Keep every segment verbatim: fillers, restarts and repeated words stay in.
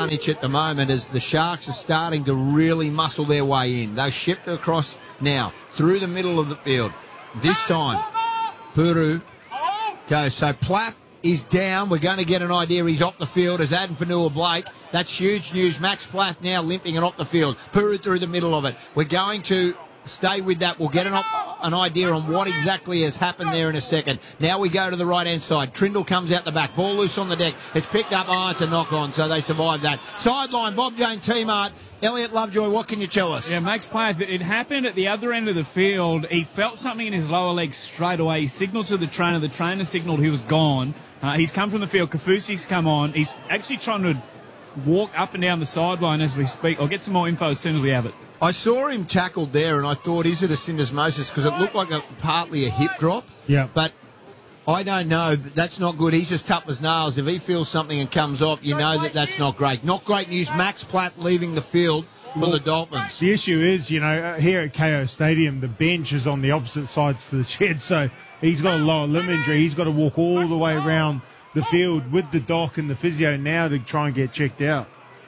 advantage at the moment as the Sharks are starting to really muscle their way in. They've shipped across now through the middle of the field. This time, Puru goes. So Plath is down. We're going to get an idea he's off the field as Adam Fanua-Blake. That's huge news. Max Plath now limping and off the field. Puru through the middle of it. We're going to stay with that. We'll get an, op- an idea on what exactly has happened there in a second. Now we go to the right-hand side. Trindle comes out the back. Ball loose on the deck. It's picked up. Oh, it's a knock-on, so they survive that. Sideline, Bob Jane T-Mart. Elliot Lovejoy, what can you tell us? Yeah, Max Plath, it happened at the other end of the field. He felt something in his lower leg straight away. He signalled to the trainer. The trainer signalled he was gone. Uh, he's come from the field. Kafusi's come on. He's actually trying to walk up and down the sideline as we speak. I'll get some more info as soon as we have it. I saw him tackled there, and I thought, is it a syndesmosis? Because it looked like a, partly a hip drop. Yeah. But I don't know. But that's not good. He's as tough as nails. If he feels something and comes off, you know that that's not great. Not great news. Max Plath leaving the field for well, the Dolphins. The issue is, you know, here at K O Stadium, the bench is on the opposite sides to the shed, so he's got a lower limb injury. He's got to walk all the way around the field with the doc and the physio now to try and get checked out.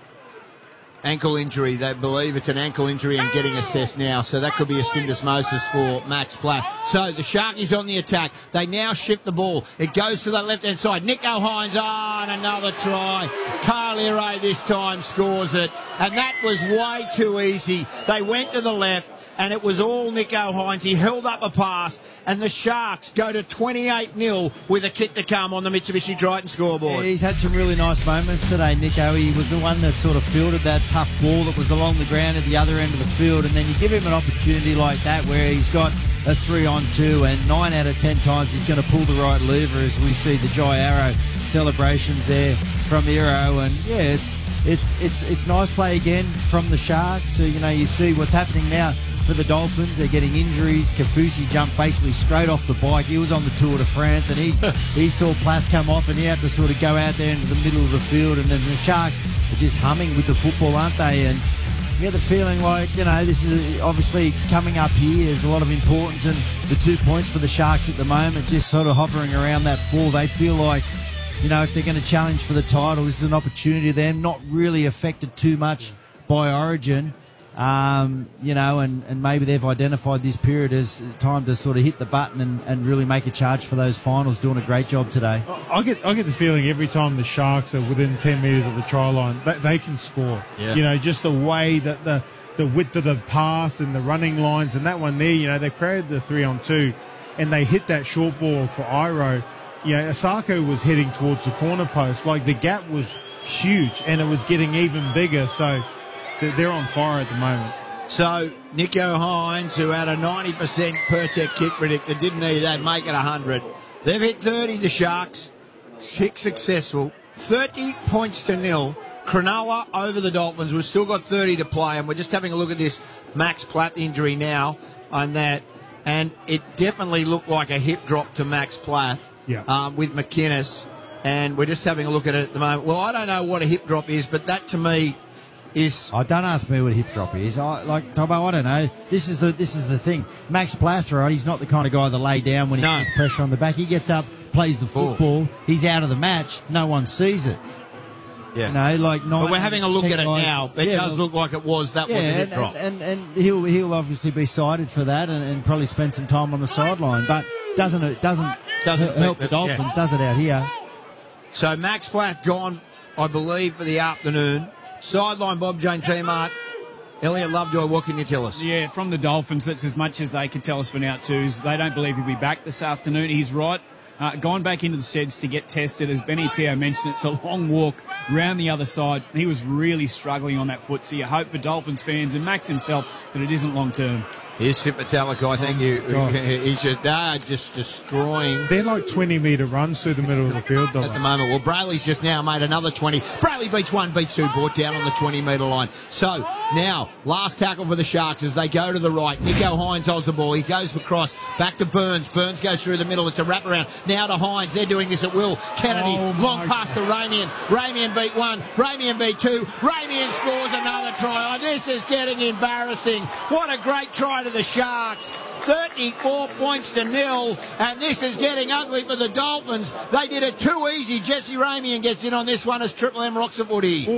Ankle injury. They believe it's an ankle injury and getting assessed now. So that could be a syndesmosis for Max Plath. So the Sharkies on the attack. They now shift the ball. It goes to the left-hand side. Nico Hines on another try. Carlero this time scores it. And that was way too easy. They went to the left. And it was all Nico Hines. He held up a pass, and the Sharks go to twenty-eight nil with a kick to come on the Mitsubishi Triton scoreboard. Yeah, he's had some really nice moments today, Nico. He was the one that sort of fielded that tough ball that was along the ground at the other end of the field, and then you give him an opportunity like that where he's got a three-on-two, and nine out of ten times he's going to pull the right lever as we see the Jai Arrow celebrations there from Arrow. And, yeah, it's it's it's it's nice play again from the Sharks. So, you know, you see what's happening now for the Dolphins. They're getting injuries. Kafusi jumped basically straight off the bike. He was on the Tour de France, and he he saw Plath come off, and he had to sort of go out there into the middle of the field. And then the Sharks are just humming with the football, aren't they? And you get the feeling like, you know, this is obviously coming up here. There's a lot of importance, and the two points for the Sharks at the moment just sort of hovering around that four. They feel like, you know, if they're going to challenge for the title, this is an opportunity to them, not really affected too much by Origin. Um, you know, and, and maybe they've identified this period as time to sort of hit the button and, and really make a charge for those finals. Doing a great job today. I get I get the feeling every time the Sharks are within ten metres of the try line, they, they can score. Yeah. You know, just the way that the the width of the pass and the running lines, and that one there, you know, they created the three on two, and they hit that short ball for Iro. You know, Osako was heading towards the corner post. Like, the gap was huge, and it was getting even bigger. So they're on fire at the moment. So Nico Hines, who had a ninety percent per-tech kick predicted, didn't need that, make it one hundred. They've hit thirty, the Sharks. Kick successful. thirty points to nil. Cronulla over the Dolphins. We've still got thirty to play, and we're just having a look at this Max Plath injury now on that. And it definitely looked like a hip drop to Max Plath yeah. um, with McInnes. And we're just having a look at it at the moment. Well, I don't know what a hip drop is, but that to me is... Oh, don't ask me what a hip drop is. I, like, Tobo, I don't know. This is the this is the thing. Max Plath, right, he's not the kind of guy that lay down when he no. gets pressure on the back. He gets up, plays the football. He's out of the match. No one sees it. Yeah. You know, like nine, but we're having a look at it guys, now. It yeah, does well, look like it was. That yeah, was a hip and, drop. And, and, and he'll he'll obviously be cited for that and, and probably spend some time on the sideline. But doesn't it doesn't, doesn't help the, the Dolphins, yeah. does it, out here? So Max Plath gone, I believe, for the afternoon. Sideline, Bob Jane T-Mart. Elliot Lovejoy, what can you tell us? Yeah, from the Dolphins, that's as much as they can tell us for now, too. They don't believe he'll be back this afternoon. He's right. Uh, gone back into the sheds to get tested. As Benny Teo mentioned, it's a long walk round the other side. He was really struggling on that foot, so you hope for Dolphins fans and Max himself that it isn't long term. Here's Sipitalico. I think you, he's just, uh, just destroying. They're like twenty metre runs through the middle of the field, though. At the moment. Well, Brayley's just now made another twenty. Brayley beats one, beats two, brought down on the twenty metre line. So, now, last tackle for the Sharks as they go to the right. Nico Hines holds the ball. He goes across, back to Burns. Burns goes through the middle. It's a wraparound. Now to Hines. They're doing this at will. Kennedy, oh long pass to Ramian. Ramian beat one. Ramian beat two. Ramian scores another try. Oh, this is getting embarrassing. What a great try to the Sharks. thirty-four points to nil, and this is getting ugly for the Dolphins. They did it too easy. Jesse Ramian gets in on this one as Triple M rocks the footy.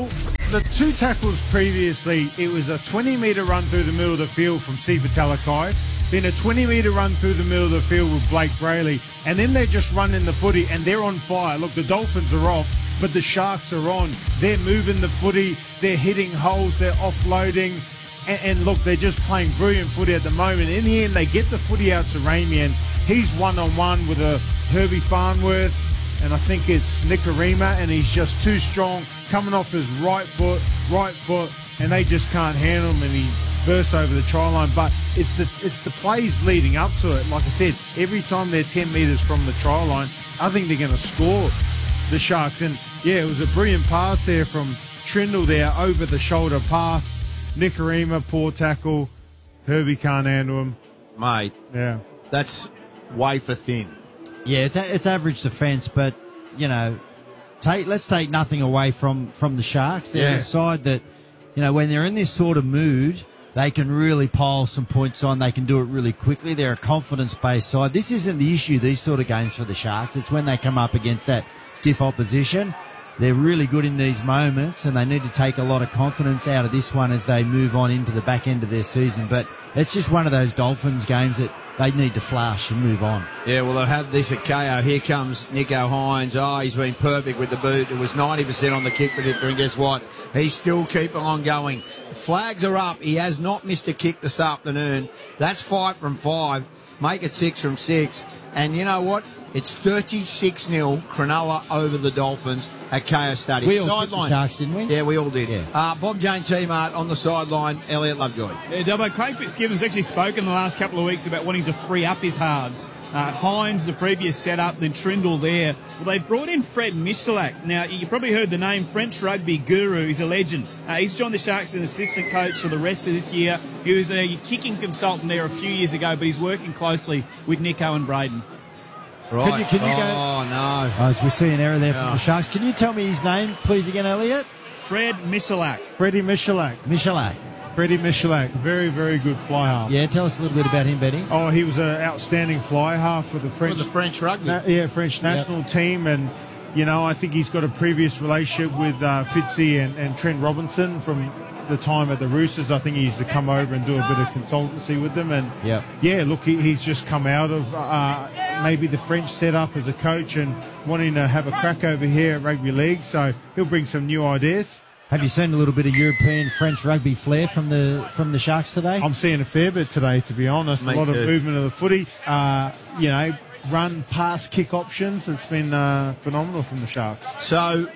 the two tackles previously, it was a twenty metre run through the middle of the field from Sifa Talakai, then a twenty metre run through the middle of the field with Blake Brayley, and then they're just running the footy and they're on fire. Look, the Dolphins are off, but the Sharks are on. They're moving the footy, they're hitting holes, they're offloading, and, and look, they're just playing brilliant footy at the moment. In the end, they get the footy out to Ramian. He's one-on-one with a Herbie Farnworth, and I think it's Nikorima, and he's just too strong, coming off his right foot, right foot, and they just can't handle him, and he bursts over the try line. But it's the it's the plays leading up to it. Like I said, every time they're ten metres from the try line, I think they're going to score, the Sharks. And yeah, it was a brilliant pass there from Trindle there, over the shoulder pass. Nikorima, poor tackle. Herbie can't handle him. Mate, Yeah. that's wafer thin. Yeah, it's a, it's average defence, but you know, take let's take nothing away from from the Sharks. They're Yeah. a side that, you know, when they're in this sort of mood, they can really pile some points on. They can do it really quickly. They're a confidence-based side. This isn't the issue, these sort of games for the Sharks. It's when they come up against that stiff opposition. They're really good in these moments, and they need to take a lot of confidence out of this one as they move on into the back end of their season. But it's just one of those Dolphins games that they need to flash and move on. Yeah, well, they'll have this at K O. Here comes Nico Hines. Oh, he's been perfect with the boot. It was ninety percent on the kick, but and guess what? He's still keeping on going. Flags are up. He has not missed a kick this afternoon. That's five from five. Make it six from six. And you know what? It's thirty-six nil Cronulla over the Dolphins at K O Stadium. We all took the Sharks, didn't we? Yeah, we all did. Yeah. Uh, Bob Jane T-Mart on the sideline. Elliot Lovejoy. Yeah, Dubbo, Craig Fitzgibbon's actually spoken the last couple of weeks about wanting to free up his halves. Uh, Hines, the previous setup, then Trindle there. Well, they've brought in Fred Michalak. Now, you probably heard the name French rugby guru. He's a legend. Uh, he's joined the Sharks as an assistant coach for the rest of this year. He was a kicking consultant there a few years ago, but he's working closely with Nico and Braden. Right. Can you, can you oh, go? no. Oh, as we see an error there from Yeah. the Sharks. Can you tell me his name, please, again, Elliot? Fred Michalak. Freddie Michalak. Michalak. Freddie Michalak. Very, very good fly half. Yeah, tell us a little bit about him, Benny. Oh, he was an outstanding fly half for the For French the French rugby. Na- yeah, French national team, and you know, I think he's got a previous relationship with uh, Fitzy and, and Trent Robinson from the time at the Roosters. I think he used to come over and do a bit of consultancy with them, and Yep. yeah, look, he, he's just come out of uh, maybe the French setup as a coach and wanting to have a crack over here at rugby league. So he'll bring some new ideas. Have you seen a little bit of European French rugby flair from the from the Sharks today? I'm seeing a fair bit today, to be honest. Me a lot too. of movement of the footy. Uh, you know, run, pass, kick options. It's been uh, phenomenal from the Sharks. So,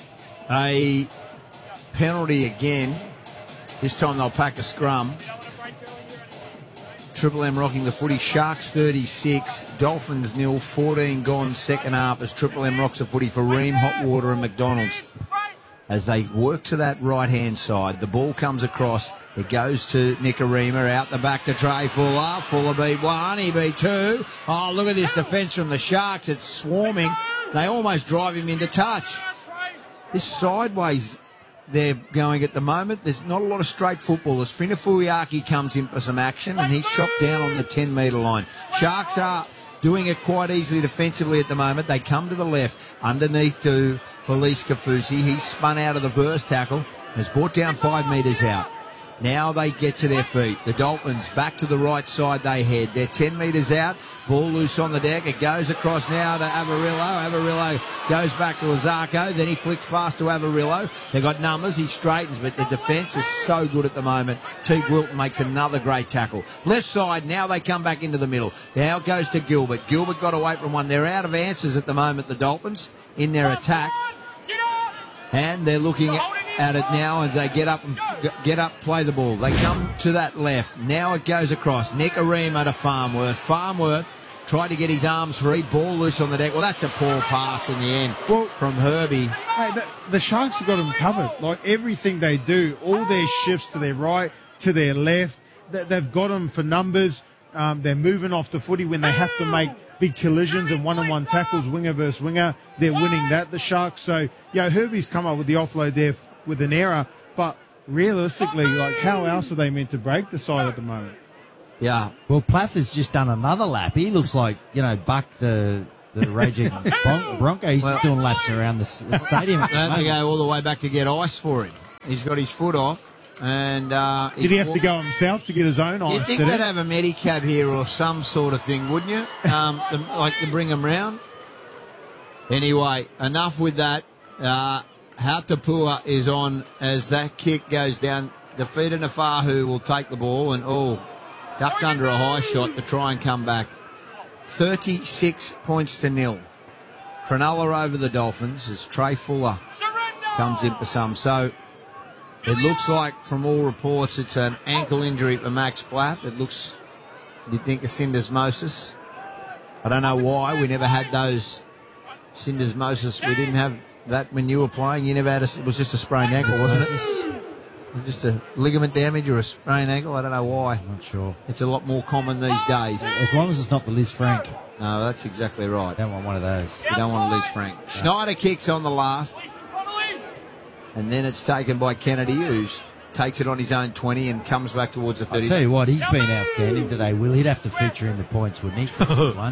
a penalty again. This time they'll pack a scrum. Triple M rocking the footy. Sharks thirty-six, Dolphins nil, fourteen gone second half as Triple M rocks the footy for Ream, Hotwater and McDonald's. As they work to that right-hand side, the ball comes across. It goes to Nikorima, out the back to Trey Fuller. Fuller beat one, he beat two. Oh, look at this defence from the Sharks. It's swarming. They almost drive him into touch. This sideways they're going at the moment. There's not a lot of straight football as Finafuiaki comes in for some action and he's chopped down on the ten metre line. Sharks are doing it quite easily defensively at the moment. They come to the left underneath to Felice Kafusi. He's spun out of the verse tackle and has brought down five metres out. Now they get to their feet. The Dolphins back to the right side they head. They're ten metres out. Ball loose on the deck. It goes across now to Avarillo. Avarillo goes back to Lazarko. Then he flicks past to Avarillo. They've got numbers. He straightens, but the defence is so good at the moment. Teague Wilton makes another great tackle. Left side, now they come back into the middle. Now it goes to Gilbert. Gilbert got away from one. They're out of answers at the moment, the Dolphins, in their attack. And they're looking at it now as they get up and get up, play the ball. They come to that left. Now it goes across. Nikorima to Farnworth. Farnworth tried to get his arms free. Ball loose on the deck. Well, that's a poor pass in the end Well- from Herbie. Hey, the, the Sharks have got them covered. Like everything they do, all their shifts to their right, to their left, they, they've got them for numbers. Um, they're moving off the footy when they have to make big collisions and one-on-one tackles, winger versus winger. They're winning that, the Sharks. So, you know, Herbie's come up with the offload there f- with an error. But realistically, like, how else are they meant to break the side at the moment? Yeah. Well, Plath has just done another lap. He looks like, you know, Buck the the raging bron- Bronco. He's Well- just doing laps around the, s- the stadium. at the They have to moment. go all the way back to get ice for him. He's got his foot off. And uh, Did he have to go himself to get his own ice? You'd think did they'd he? have a Medicab here or some sort of thing, wouldn't you? Um, to, like to bring him round. Anyway, enough with that. Uh, Hautapua is on as that kick goes down. Defeated Nafahu will take the ball and, oh, ducked under a high shot to try and come back. thirty-six points to nil. Cronulla over the Dolphins as Trey Fuller comes in for some. So it looks like, from all reports, it's an ankle injury for Max Plath. It looks, you'd think, a syndesmosis. I don't know why. We never had those syndesmosis. We didn't have that when you were playing. You never had a, it was just a sprained ankle, wasn't it? Just a ligament damage or a sprained ankle. I don't know why. I'm not sure. It's a lot more common these days. As long as it's not the Liz Frank. No, that's exactly right. Don't want one of those. You don't want to lose Frank. Schneider kicks on the last. And then it's taken by Kennedy, who takes it on his own twenty and comes back towards the thirty. I'll tell you what, he's been outstanding today, Will. He'd have to feature in the points, wouldn't he?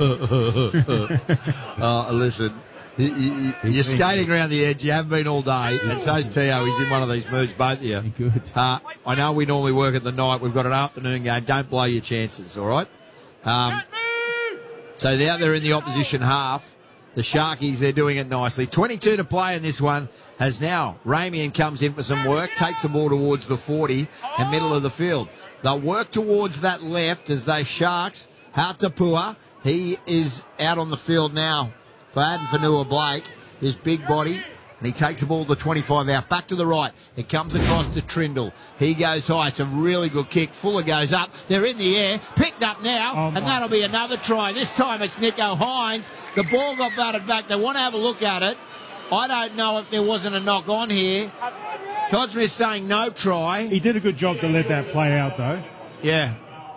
Oh, listen, you, you, you're skating around the edge. You have been all day, and so's Teo. He's in one of these moves, both of you. Good. Uh, I know we normally work at the night. We've got an afternoon game. Don't blow your chances, all right? Um, so now they're in the opposition half. The Sharkies, they're doing it nicely. twenty-two to play in this one. Has now Ramian comes in for some work, takes the ball towards the forty and middle of the field. They'll work towards that left as they Sharks. Hautapua, he is out on the field now for Aden Fanua-Blake, his big body. And he takes the ball to twenty-five out. Back to the right. It comes across to Trindle. He goes high. It's a really good kick. Fuller goes up. They're in the air. Picked up now. Oh, and my. that'll be another try. This time it's Nico Hines. The ball got batted back. They want to have a look at it. I don't know if there wasn't a knock on here. Todd Smith saying no try. He did a good job to let that play out, though. Yeah.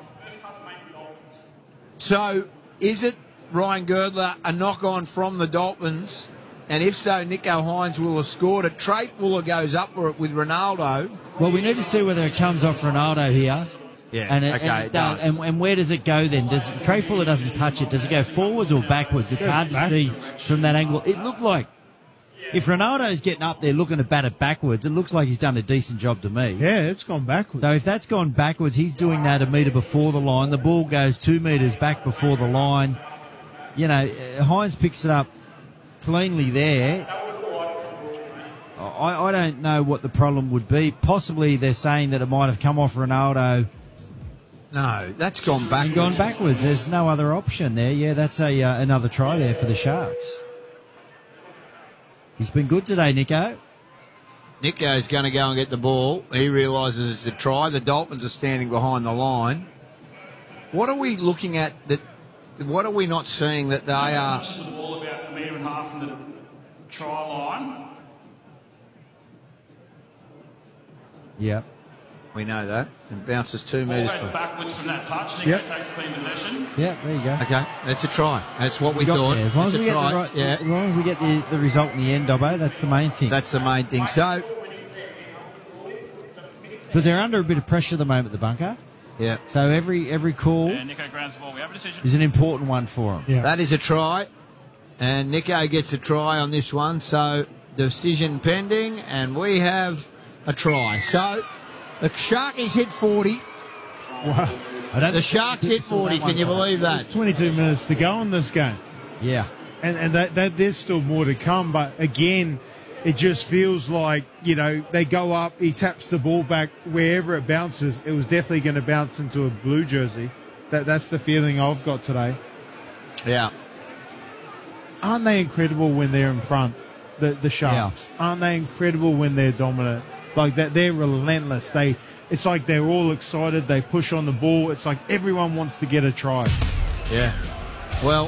So is it, Ryan Girdler, a knock on from the Dolphins? And if so, Nico Hines will have scored it. Trey Fuller goes up for it with Ronaldo. Well, we need to see whether it comes off Ronaldo here. Yeah, and it, okay, and, it it does. and, and where does it go then? Does Trey Fuller doesn't touch it? Does it go forwards or backwards? It's Goes hard to back. see from that angle. It looked like if Ronaldo's getting up there looking to bat it backwards, it looks like he's done a decent job to me. Yeah, it's gone backwards. So if that's gone backwards, he's doing that a metre before the line. The ball goes two metres back before the line. You know, uh, Hines picks it up cleanly there. I, I don't know what the problem would be. Possibly they're saying that it might have come off Ronaldo No, that's gone backwards. and gone backwards. There's no other option there. Yeah, that's a uh, another try there for the Sharks. He's been good today, Nico. Nico's going to go and get the ball. He realises it's a try. The Dolphins are standing behind the line. What are we looking at? That? What are we not seeing that they are? The ball about a metre and a half from the try line. Yep. We know that. And bounces two Ball metres. goes backwards from that touch. Nico Yep. takes clean possession. Yeah, there you go. Okay, that's a try. That's what we, We got thought. there. As long as It's we a get the try. right, yeah, as long as we get the, the result in the end, Dobbo, that's the main thing. that's the main thing. So, Because they're under a bit of pressure at the moment, the bunker. yeah, So every every call And Nico grounds the ball. We have a decision. is an important one for them. Yeah. that is a try. And Nico gets a try on this one. So, decision pending, and we have a try. So, the Sharkies hit forty. Wow. I don't The think- Sharks hit forty. that one, Can you Dobbo. believe that? twenty-two minutes to go in this game. Yeah. And, and that, that there's still more to come. But again, it just feels like, you know, they go up, he taps the ball back wherever it bounces. It was definitely going to bounce into a blue jersey. That That's the feeling I've got today. Yeah. Aren't they incredible when they're in front, the, the Sharks? Aren't they incredible when they're dominant? Like that, they're relentless. They, It's like they're all excited. They push on the ball. It's like everyone wants to get a try. Yeah. Well,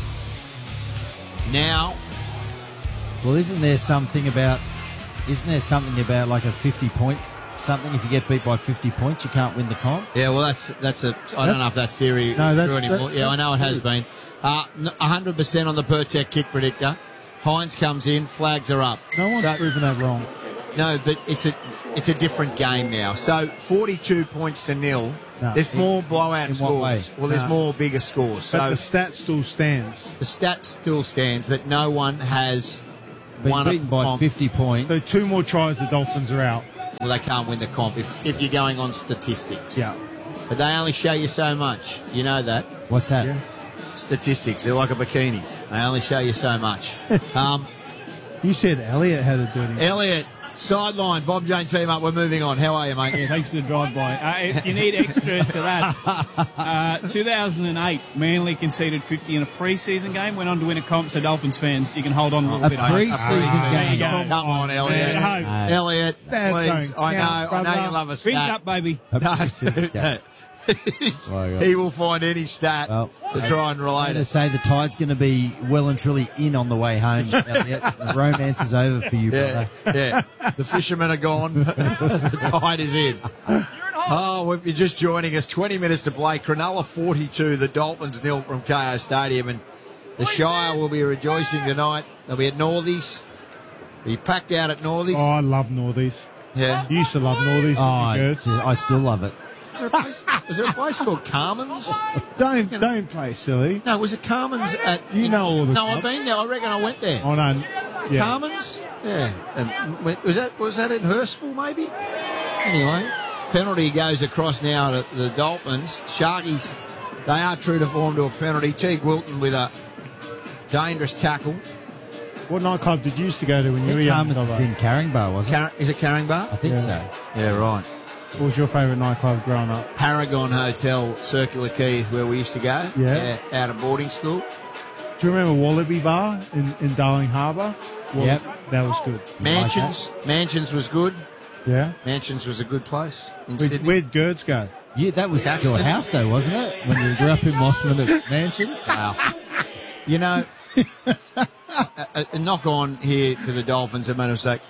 now, Well, isn't there something about, isn't there something about like a fifty point something? If you get beat by fifty points, you can't win the comp. yeah, well, that's that's a. I don't know if that theory No, is that's- true anymore. that- yeah, I that's know it has true. been. Uh, n- one hundred percent on the Pertec kick predictor. Hines comes in, flags are up. No one's So- proven that wrong. No, but it's a it's a different game now. So forty-two points to nil. No. There's more blowout in what way? scores. Well, there's No. more bigger scores. But So the stat still stands. the stat still stands that no one has Been won a beaten by comp. fifty points. So two more tries, the Dolphins are out. well, they can't win the comp if, if you're going on statistics. Yeah. But they only show you so much. You know that. What's that? Yeah. Statistics. They're like a bikini. They only show you so much. um, You said Elliot had a dirty. Elliot, sideline. Bob Jane team up. We're moving on. How are you, mate? Yeah, thanks for the drive-by. Uh, if you need extra to that, uh, two thousand eight, Manly conceded fifty in a pre-season game, went on to win a comp, so Dolphins fans, you can hold on a little A bit. pre-season There you game. go. Come on, Elliot. Yeah. Elliot, That's please. going I know, down, I know brother. you love a Finish stat. up, baby. A pre-season game. Oh, He will find any stat Well, to try and I'm relate going to it. say the tide's going to be well and truly in on the way home, Elliot. The romance is over for you, Yeah, brother. yeah. The fishermen are gone. The tide is in. Oh, if you're just joining us, twenty minutes to play. Cronulla forty-two, the Dolphins nil from K O Stadium. And the Shire will be rejoicing tonight. They'll be at Northies. Be packed out at Northies. Oh, I love Northies. Yeah. You used to love Northies. Oh, didn't you, I, Gertz? I still love it. Is there a place, is there a place called Carmen's? Don't don't play silly. No, was it Carmen's at... You know all the No, I've clubs. been there. I reckon I went there. Oh no. Yeah. Carmen's? Yeah. And w- was that was that in Hurstville, maybe? Anyway, penalty goes across now to the Dolphins. Sharkies, they are true to form to a penalty. Teague Wilton with a dangerous tackle. What nightclub did you used to go to when I you were think young? Carmen's is Dobbo? in Caringbah, wasn't it? Car- is it Caringbah? I think Yeah. so. Yeah, right. What was your favourite nightclub growing up? Paragon Hotel, Circular Quay is where we used to go. Yeah. Out of boarding school. Do you remember Wallaby Bar in, in Darling Harbour? Well, Yep. That was good. Mansions. Mansions was good. Yeah. Mansions was a good place in Where, Sydney. where'd Gertz go? Yeah, that was Caxton. your house, though, wasn't it? When you grew up in Mossman at Mansions. Wow. You know, a, a, a knock on here to the Dolphins, a matter of fact.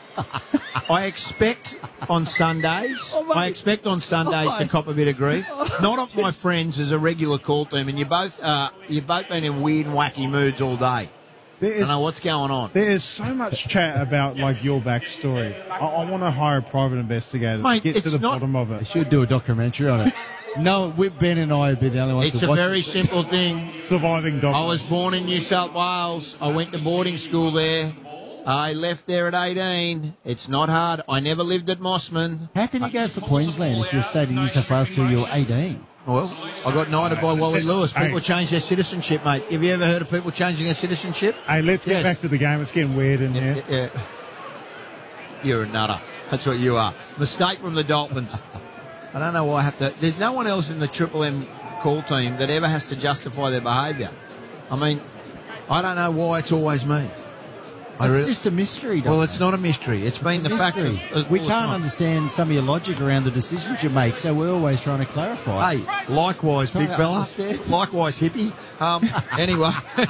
I expect on Sundays, Oh, mate. I expect on Sundays Oh, to mate. cop a bit of grief. Not off my friends as a regular call team, and you both, uh, you've both been in weird and wacky moods all day. There I is, don't know what's going on. there is so much chat about like your backstory. I, I want to hire a private investigator Mate, to get to it's the not- bottom of I it. should do a documentary on it. No, we, Ben and I would be the only ones It's to a watch very it. simple thing. Surviving dog. I was born in New South Wales. I went to boarding school there. I left there at eighteen. It's not hard. I never lived at Mossman. How can you go for Queensland if you've stayed in New South Wales till you're eighteen? Well, I got knighted by Wally Lewis. People Hey. change their citizenship, mate. Have you ever heard of people changing their citizenship? Hey, let's get Yes. back to the game. It's getting weird in Yeah, here. yeah. You're a nutter. That's what you are. Mistake from the Dolphins. I don't know why I have to. There's no one else in the Triple M call team that ever has to justify their behaviour. I mean, I don't know why it's always me. I It's really- just a mystery, well, Dom. it's not a mystery. It's been the fact mystery. of, We all the can't time. understand some of your logic around the decisions you make, so we're always trying to clarify. Hey, likewise, big Trying to fella. understand. Likewise, hippie. Um, anyway.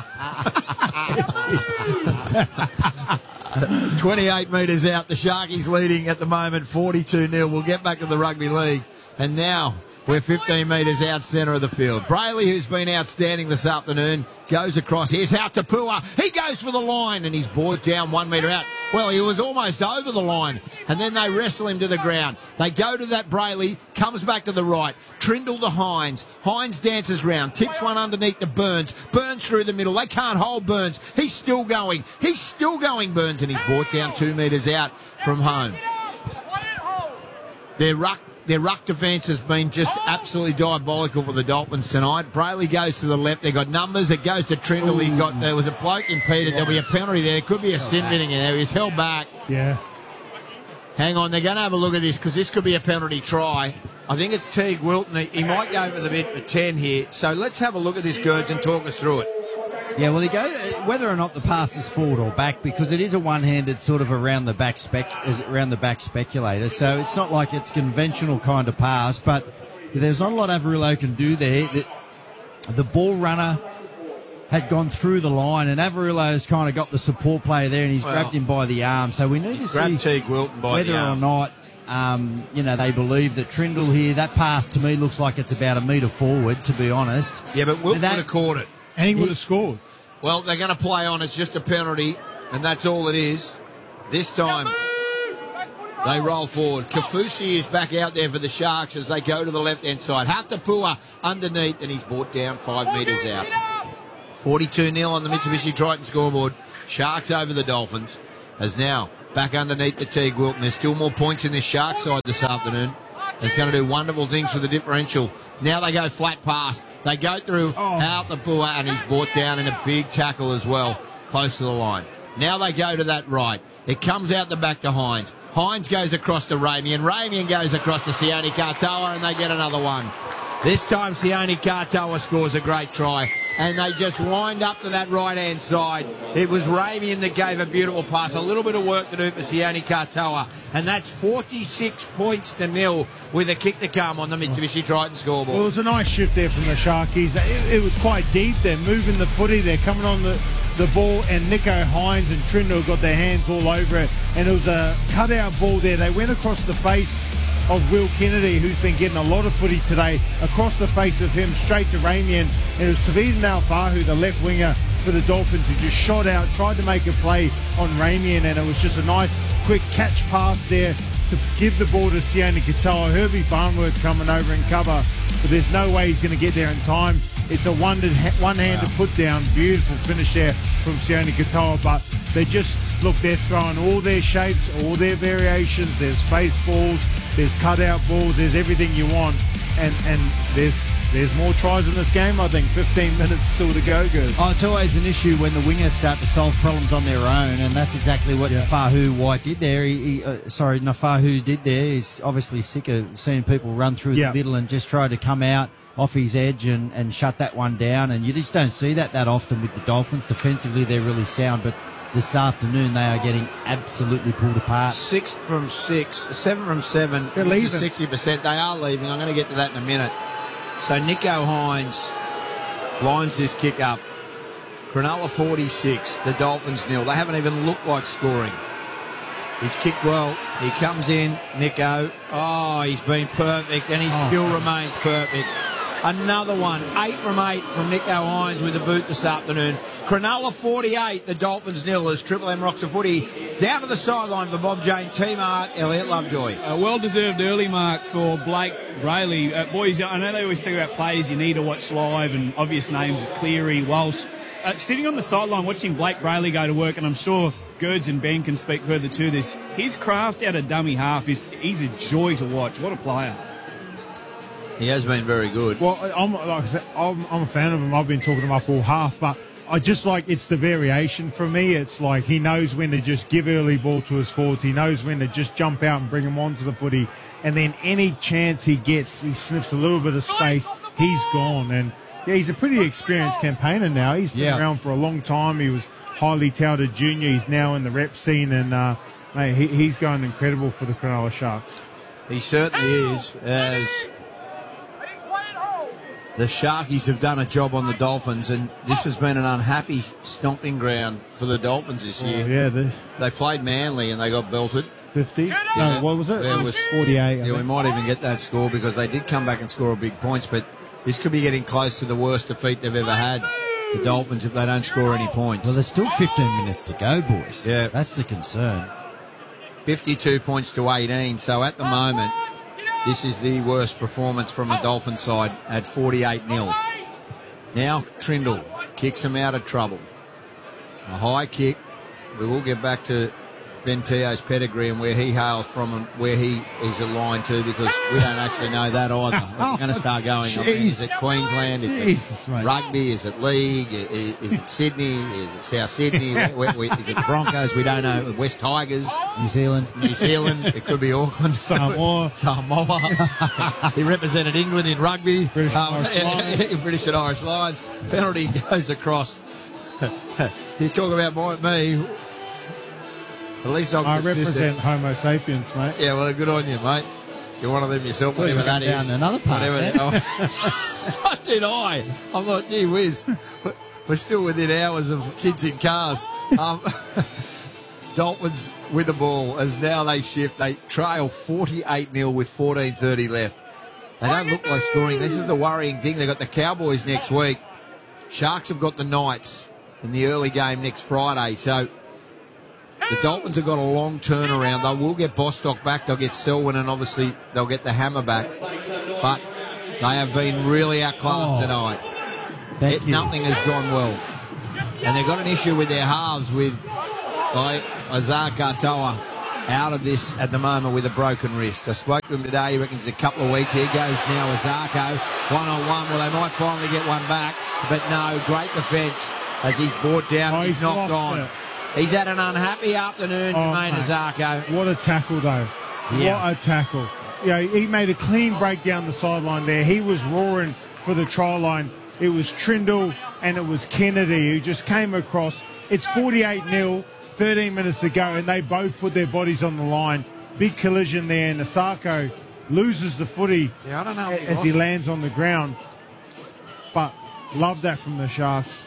twenty-eight metres out. The Sharkies leading at the moment, forty-two nil. We'll get back to the rugby league. And now we're fifteen metres out centre of the field. Brayley, who's been outstanding this afternoon, goes across. Here's out to Pua. He goes for the line and he's brought down one metre out. Well, he was almost over the line. And then they wrestle him to the ground. They go to that Brayley, comes back to the right. Trindle to Hines. Hines dances round, tips one underneath to Burns. Burns through the middle. They can't hold Burns. He's still going. He's still going, Burns, and he's brought down two metres out from home. Their ruck, their ruck defence has been just absolutely diabolical for the Dolphins tonight. Brayley goes to the left. They've got numbers. It goes to Trindle. He got, there was a bloke impeded. There'll be a penalty there. It could be a sin binning in there. He's held back. Yeah. Hang on, they're going to have a look at this because this could be a penalty try. I think it's Teague Wilton. He, he might go for the bit for ten here. So let's have a look at this, Gerds, and talk us through it. Yeah, well, he go whether or not the pass is forward or back, because it is a one-handed sort of around the back spec, is around the back speculator. So it's not like it's conventional kind of pass, but there's not a lot Averillo can do there. The, the ball runner had gone through the line, and Averillo's kind of got the support player there, and he's Well, grabbed him by the arm. So we need to Grab see Teague Wilton by whether the or arm. not. Um, you know, they believe that Trindle here, that pass to me looks like it's about a metre forward, to be honest. Yeah, but Wilton That- would have caught it. And he would have scored. Well, they're going to play on. It's just a penalty, and that's all it is. This time, they roll forward. Kafusi is back out there for the Sharks as they go to the left-hand side. Hatapua underneath, and he's brought down five metres out. forty-two nil on the Mitsubishi Triton scoreboard. Sharks over the Dolphins. As now back underneath the Teague Wilton. There's still more points in this Shark side this afternoon. It's going to do wonderful things for the differential. Now they go flat pass. They go through Oh. out the Bua, and he's brought down in a big tackle as well, close to the line. Now they go to that right. It comes out the back to Hines. Hines goes across to Ramian. Ramian goes across to Sione Katoa, and they get another one. This time Sione Katoa scores a great try, and they just lined up to that right-hand side. It was Ramian that gave a beautiful pass. A little bit of work to do for Sione Katoa, and that's forty-six points to nil with a kick to come on the Mitsubishi Triton scoreboard. Well, it was a nice shift there from the Sharkies. It, it was quite deep. They're moving the footy. They're coming on the, the ball, and Nico Hines and Trindle got their hands all over it. And it was a cutout ball there. They went across the face of Will Kennedy, who's been getting a lot of footy today, across the face of him, straight to Ramian. And it was Tavita Naufahu, the left winger for the Dolphins, who just shot out, tried to make a play on Ramian, and it was just a nice, quick catch pass there to give the ball to Sione Katoa. Herbie Farnworth coming over in cover, but there's no way he's going to get there in time. It's a one-handed one-handed Wow. put down. Beautiful finish there from Sione Katoa, but they just, look, they're throwing all their shapes, all their variations. There's face balls, there's cutout balls, there's everything you want, and and there's there's more tries in this game. I think fifteen minutes still to go, good. Oh, it's always an issue when the wingers start to solve problems on their own, and that's exactly what Yeah. Nafahu White did there. He, he, uh, sorry, Nafahu did there. He's obviously sick of seeing people run through Yeah. the middle and just try to come out off his edge and, and shut that one down, and you just don't see that that often with the Dolphins. Defensively, they're really sound, but this afternoon they are getting absolutely pulled apart. Six from six, seven from seven. They're This is leaving. sixty percent. They are leaving. I'm going to get to that in a minute. So Nico Hines lines this kick up. Cronulla forty-six, the Dolphins nil. They haven't even looked like scoring. He's kicked well. He comes in, Nico. Oh, he's been perfect, and he Oh. still remains perfect. Another one, eight from eight from Nico Hines with a boot this afternoon. Cronulla forty-eight, the Dolphins nil as Triple M rocks a footy down to the sideline for Bob Jane, Team Art, Elliot Lovejoy. A well-deserved early mark for Blake Brayley. Uh, boys, I know they always talk about players you need to watch live, and obvious names are Cleary, Walsh. Uh, sitting on the sideline watching Blake Brayley go to work, and I'm sure Gerds and Ben can speak further to this, his craft out of dummy half is he's a joy to watch. What a player. He has been very good. Well, I'm like I said, I'm, I'm a fan of him. I've been talking him up all half, but I just like it's the variation for me. It's like he knows when to just give early ball to his forwards. He knows when to just jump out and bring him onto the footy, and then any chance he gets, he sniffs a little bit of space. He's gone, and yeah, he's a pretty experienced campaigner now. He's been Yeah. around for a long time. He was highly touted junior. He's now in the rep scene, and uh, mate, he, he's going incredible for the Cronulla Sharks. He certainly is, as the Sharkies have done a job on the Dolphins, and this has been an unhappy stomping ground for the Dolphins this Oh, year. yeah, the They played Manly and they got belted. fifty. Yeah. No, what was it? There It was- forty-eight. I Yeah, we think. might even get that score because they did come back and score big points, but this could be getting close to the worst defeat they've ever had, the Dolphins, if they don't score any points. Well, there's still fifteen minutes to go, boys. Yeah. That's the concern. fifty-two points to eighteen, so at the moment, this is the worst performance from the Dolphin side at forty-eight nil. Now Trindle kicks him out of trouble. A high kick. We will get back to Ben Teo's pedigree and where he hails from and where he is aligned to, because we don't actually know that either. If we're going to start going, I mean, is it Queensland? Is Jesus, it mate. rugby? Is it league? Is, is it Sydney? Is it South Sydney? Where, where, is it the Broncos? We don't know. West Tigers? New Zealand. New Zealand? It could be Auckland. Samoa. Samoa. He represented England in rugby. British Um, and Irish Lions. British and Irish Lions. Penalty goes across. You talk about my, me. At least I'm I consistent. represent Homo sapiens, mate. Yeah, well, good on you, mate. You're one of them yourself, Thought you whatever were that going is. down another part Whatever there. that- oh, so did I. I'm like, gee whiz. We're still within hours of kids in cars. Um, Dolphins with the ball as now they shift. They trail forty-eight nil with fourteen thirty left. They don't look like scoring. This is the worrying thing. They've got the Cowboys next week. Sharks have got the Knights in the early game next Friday. So the Dolphins have got a long turnaround. They will get Bostock back. They'll get Selwyn, and obviously they'll get the Hammer back. But they have been really outclassed Oh, tonight. Thank It, you. nothing has gone well. And they've got an issue with their halves with I Azar Toa out of this at the moment with a broken wrist. I spoke to him today. He reckons a couple of weeks. Here goes now Azarko. One-on-one. Well, they might finally get one back. But no, great defence as he's brought down. Oh, he's, he's knocked lost on. it. He's had an unhappy afternoon, Oh, Jermaine mate. Azarko. What a tackle, though. Yeah. What a tackle. You know, he made a clean break down the sideline there. He was roaring for the try line. It was Trindle and it was Kennedy who just came across. It's forty-eight nil, thirteen minutes to go, and they both put their bodies on the line. Big collision there, and Asako loses the footy Yeah, I don't know if he as lost he it. lands on the ground. But love that from the Sharks.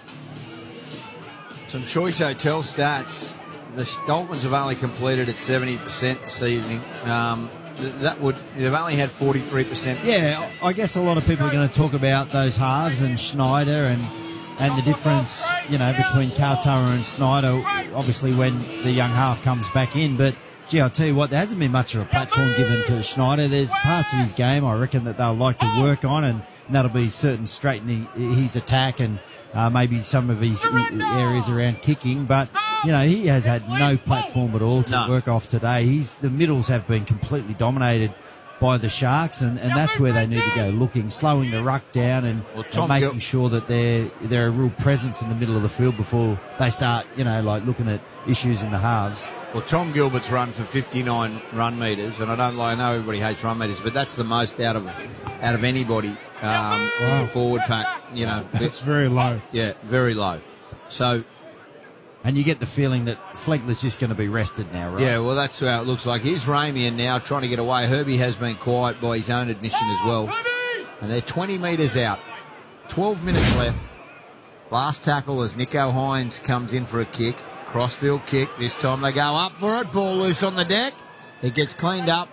Some choice hotel stats. The Dolphins have only completed at seventy percent this evening. Um, th- that would they've only had forty-three percent. Yeah, I guess a lot of people are going to talk about those halves and Schneider and and the difference, you know, between Kaltoa and Schneider, obviously when the young half comes back in. But, gee, I'll tell you what, there hasn't been much of a platform given to Schneider. There's parts of his game I reckon that they'll like to work on, and that'll be certain straightening his attack and uh, maybe some of his areas around kicking. But, you know, he has had no platform at all to No. work off today. He's the middles have been completely dominated by the Sharks, and, and that's where they need to go looking, slowing the ruck down and, Well, and Tom making Gil- sure that they're they're a real presence in the middle of the field before they start, you know, like looking at issues in the halves. Well, Tom Gilbert's run for fifty-nine run metres, and I don't like. I know everybody hates run metres, but that's the most out of out of anybody um, in the forward pack. You know, That's very low. yeah, very low. So And you get the feeling that Flegler's just going to be rested now, right? yeah, well, that's how it looks like. Here's Ramian now trying to get away. Herbie has been quiet by his own admission as well, and they're twenty metres out. twelve minutes left. Last tackle as Nico Hines comes in for a kick. Crossfield kick. This time they go up for it. Ball loose on the deck. It gets cleaned up.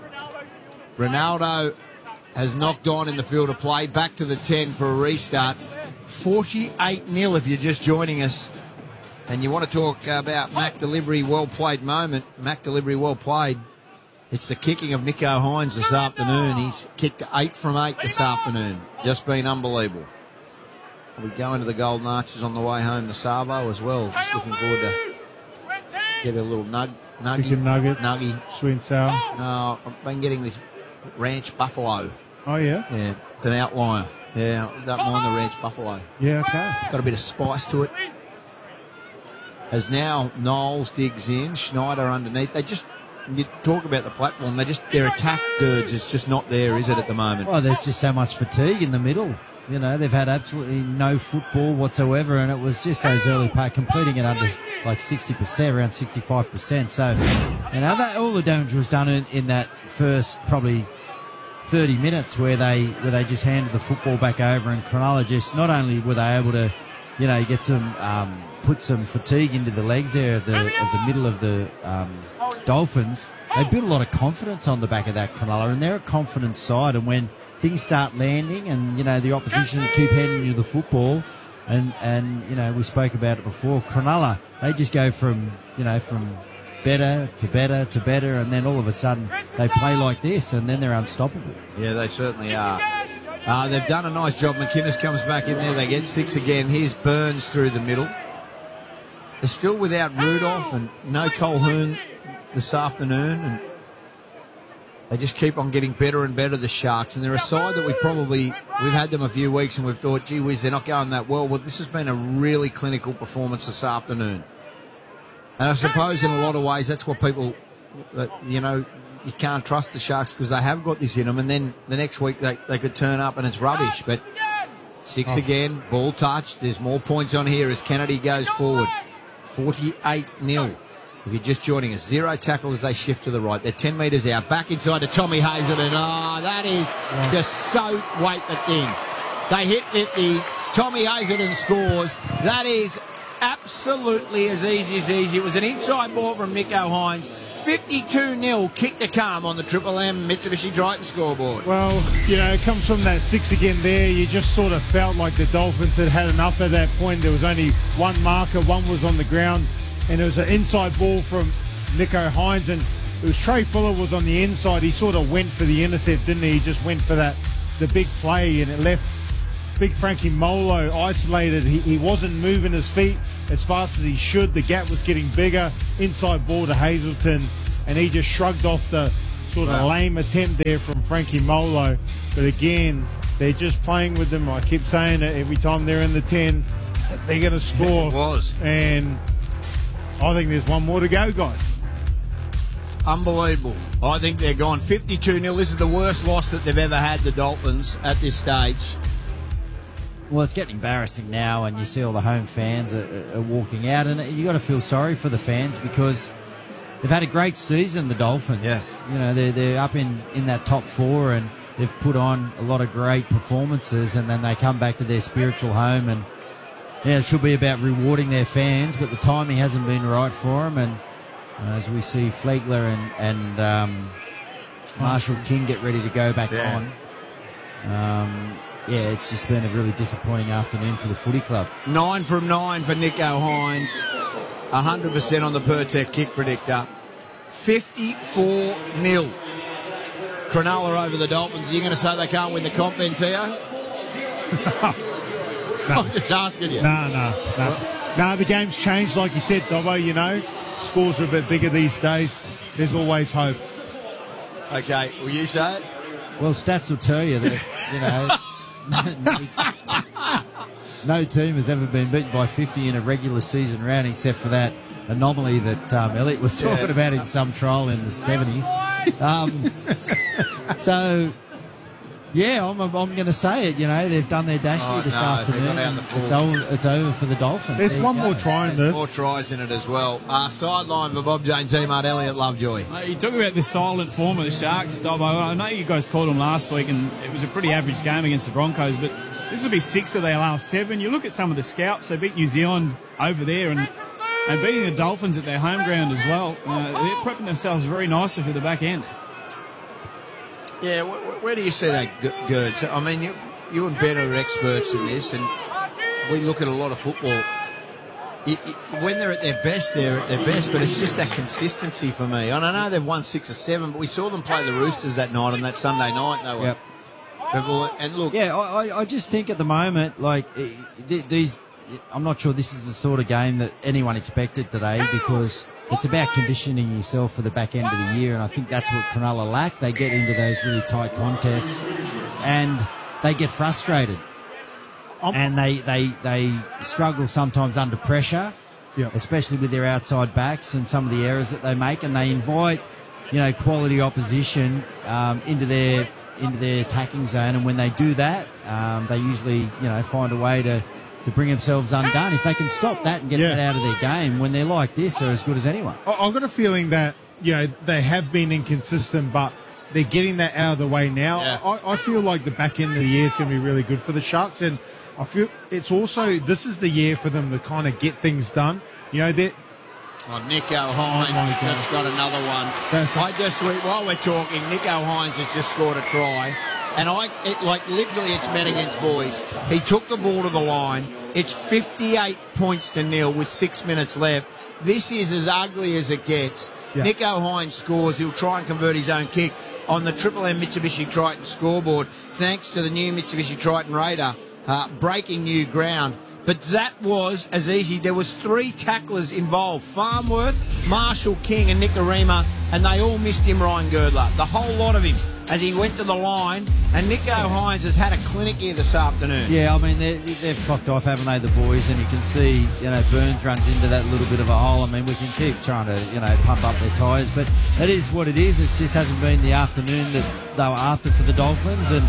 Ronaldo has knocked on in the field of play. Back to the ten for a restart. forty-eight nil if you're just joining us. And you want to talk about Mac Delivery well played moment. Mac Delivery well played. It's the kicking of Nico Hines this afternoon. He's kicked eight from eight this afternoon. Just been unbelievable. We go into the Golden Arches on the way home to Savo as well. Just looking forward to get a little nug, nuggy, Chicken nugget. nuggy. Sweet and sour. No, I've been getting this Ranch Buffalo. Oh, yeah? Yeah, it's an outlier. Yeah, I don't mind the Ranch Buffalo. Yeah, okay. Got a bit of spice to it. As now Knowles digs in, Schneider underneath. They just, you talk about the platform, they just, their attack girds is just not there, is it, at the moment? Well, there's just so much fatigue in the middle. You know, they've had absolutely no football whatsoever, and it was just those early part, completing it under like sixty percent, around sixty-five percent. So, you know, that, all the damage was done in, in that first probably thirty minutes where they where they just handed the football back over, and Cronulla just, not only were they able to, you know, get some, um, put some fatigue into the legs there of the, of the middle of the um, Dolphins, they built a lot of confidence on the back of that Cronulla, and they're a confident side, and when things start landing and, you know, the opposition keep handing you the football, and, and you know, we spoke about it before, Cronulla, they just go from, you know, from better to better to better, and then all of a sudden they play like this, and then they're unstoppable. Yeah, they certainly are. Uh, they've done a nice job. McInnes comes back in there. They get six again. Here's Burns through the middle. They're still without Rudolph and no Colquhoun this afternoon, and they just keep on getting better and better, the Sharks. And they're a side that we probably, we've had them a few weeks and we've thought, gee whiz, they're not going that well. Well, this has been a really clinical performance this afternoon. And I suppose in a lot of ways that's what people, uh, you know, you can't trust the Sharks because they have got this in them, and then the next week they, they could turn up and it's rubbish. But six Oh. again, ball touched. There's more points on here as Kennedy goes forward. forty-eight nil. If you're just joining us, zero tackle as they shift to the right. They're ten metres out. Back inside to Tommy Hazelton. Oh, that is just so weight the thing. They hit it, the Tommy Hazelton scores. That is absolutely as easy as easy. It was an inside ball from Nico Hines. fifty-two nil kick to come on the Triple M Mitsubishi Triton scoreboard. Well, you know, it comes from that six again there. You just sort of felt like the Dolphins had had enough at that point. There was only one marker, one was on the ground, and it was an inside ball from Nico Hines, and it was Trey Fuller was on the inside. He sort of went for the intercept, didn't he? He just went for that, the big play, and it left big Frankie Molo isolated. He, he wasn't moving his feet as fast as he should. The gap was getting bigger. Inside ball to Hazelton, and he just shrugged off the sort of Wow. lame attempt there from Frankie Molo. But again, they're just playing with them. I keep saying it every time they're in the ten, they're going to score. It was. And I think there's one more to go, guys. Unbelievable. I think they're gone fifty-two nil. This is the worst loss that they've ever had, the Dolphins, at this stage. Well, it's getting embarrassing now, and you see all the home fans are, are walking out, and you got to feel sorry for the fans because they've had a great season, the Dolphins. Yes. You know, they're, they're up in, in that top four, and they've put on a lot of great performances, and then they come back to their spiritual home, and yeah, it should be about rewarding their fans, but the timing hasn't been right for them, and uh, as we see Flegler and, and um, Marshall King get ready to go back Yeah. on. Um, yeah, it's just been a really disappointing afternoon for the footy club. Nine from nine for Nico Hines. one hundred percent on the Pertec kick predictor. fifty-four nil. Cronulla over the Dolphins. Are you going to say they can't win the comp then, Tio? I'm just asking you. No, no, no. No, the game's changed, like you said, Dobbo, you know. Scores are a bit bigger these days. There's always hope. Okay, will you say it? Well, stats will tell you that, you know, no team has ever been beaten by fifty in a regular season round except for that anomaly that um, Elliot was talking Yeah. about in some trial in the seventies. Um, so, yeah, I'm, I'm going to say it. You know, they've done their dash Oh, here this no, they got afternoon. out the full. It's over, it's over for the Dolphins. There's There you one go. more try in There's this. more tries in it as well. Uh, sideline for Bob James, Emart Elliott Lovejoy. Uh, you talk about the silent form of the Sharks, Dobbo. I know you guys called them last week, and it was a pretty average game against the Broncos, but this will be six of their last seven. You look at some of the scouts, they beat New Zealand over there, and, and beating the Dolphins at their home ground as well. Uh, they're prepping themselves very nicely for the back end. Yeah, where, where do you see that, G- Gerds? I mean, you, you and Ben are experts in this, and we look at a lot of football. It, it, when they're at their best, they're at their best, but it's just that consistency for me. And I know they've won six or seven, but we saw them play the Roosters that night on that Sunday night. They were, Yep. and look, Yeah, I, I- I just think at the moment, like eh, th- these, I'm not sure this is the sort of game that anyone expected today because it's about conditioning yourself for the back end of the year, and I think that's what Cronulla lack. They get into those really tight contests, and they get frustrated, and they they they struggle sometimes under pressure, Yeah. especially with their outside backs and some of the errors that they make, and they invite, you know, quality opposition um, into their into their attacking zone, and when they do that, um, they usually, you know, find a way to, to bring themselves undone. If they can stop that and get Yeah. that out of their game, when they're like this, they're as good as anyone. I- I've got a feeling that, you know, they have been inconsistent, but they're getting that out of the way now. Yeah. I, I feel like the back end of the year is going to be really good for the Sharks, and I feel it's also, this is the year for them to kind of get things done. You know, they're, oh, Nico Hines Oh, my has just got another one. That's- I just, while we're talking, Nico Hines has just scored a try. And I, it, like, literally, it's men against boys. He took the ball to the line. It's fifty-eight points to nil with six minutes left. This is as ugly as it gets. Yeah. Nico Hines scores. He'll try and convert his own kick on the Triple M Mitsubishi Triton scoreboard, thanks to the new Mitsubishi Triton Raider, uh, breaking new ground. But that was as easy. There was three tacklers involved. Farmworth, Marshall King and Nicarima, and they all missed him, Ryan Girdler. The whole lot of him as he went to the line. And Nico Hines has had a clinic here this afternoon. Yeah, I mean, they're- they've clocked off, haven't they, the boys? And you can see, you know, Burns runs into that little bit of a hole. I mean, we can keep trying to, you know, pump up their tyres, but it is what it is. It just hasn't been the afternoon that they were after for the Dolphins, and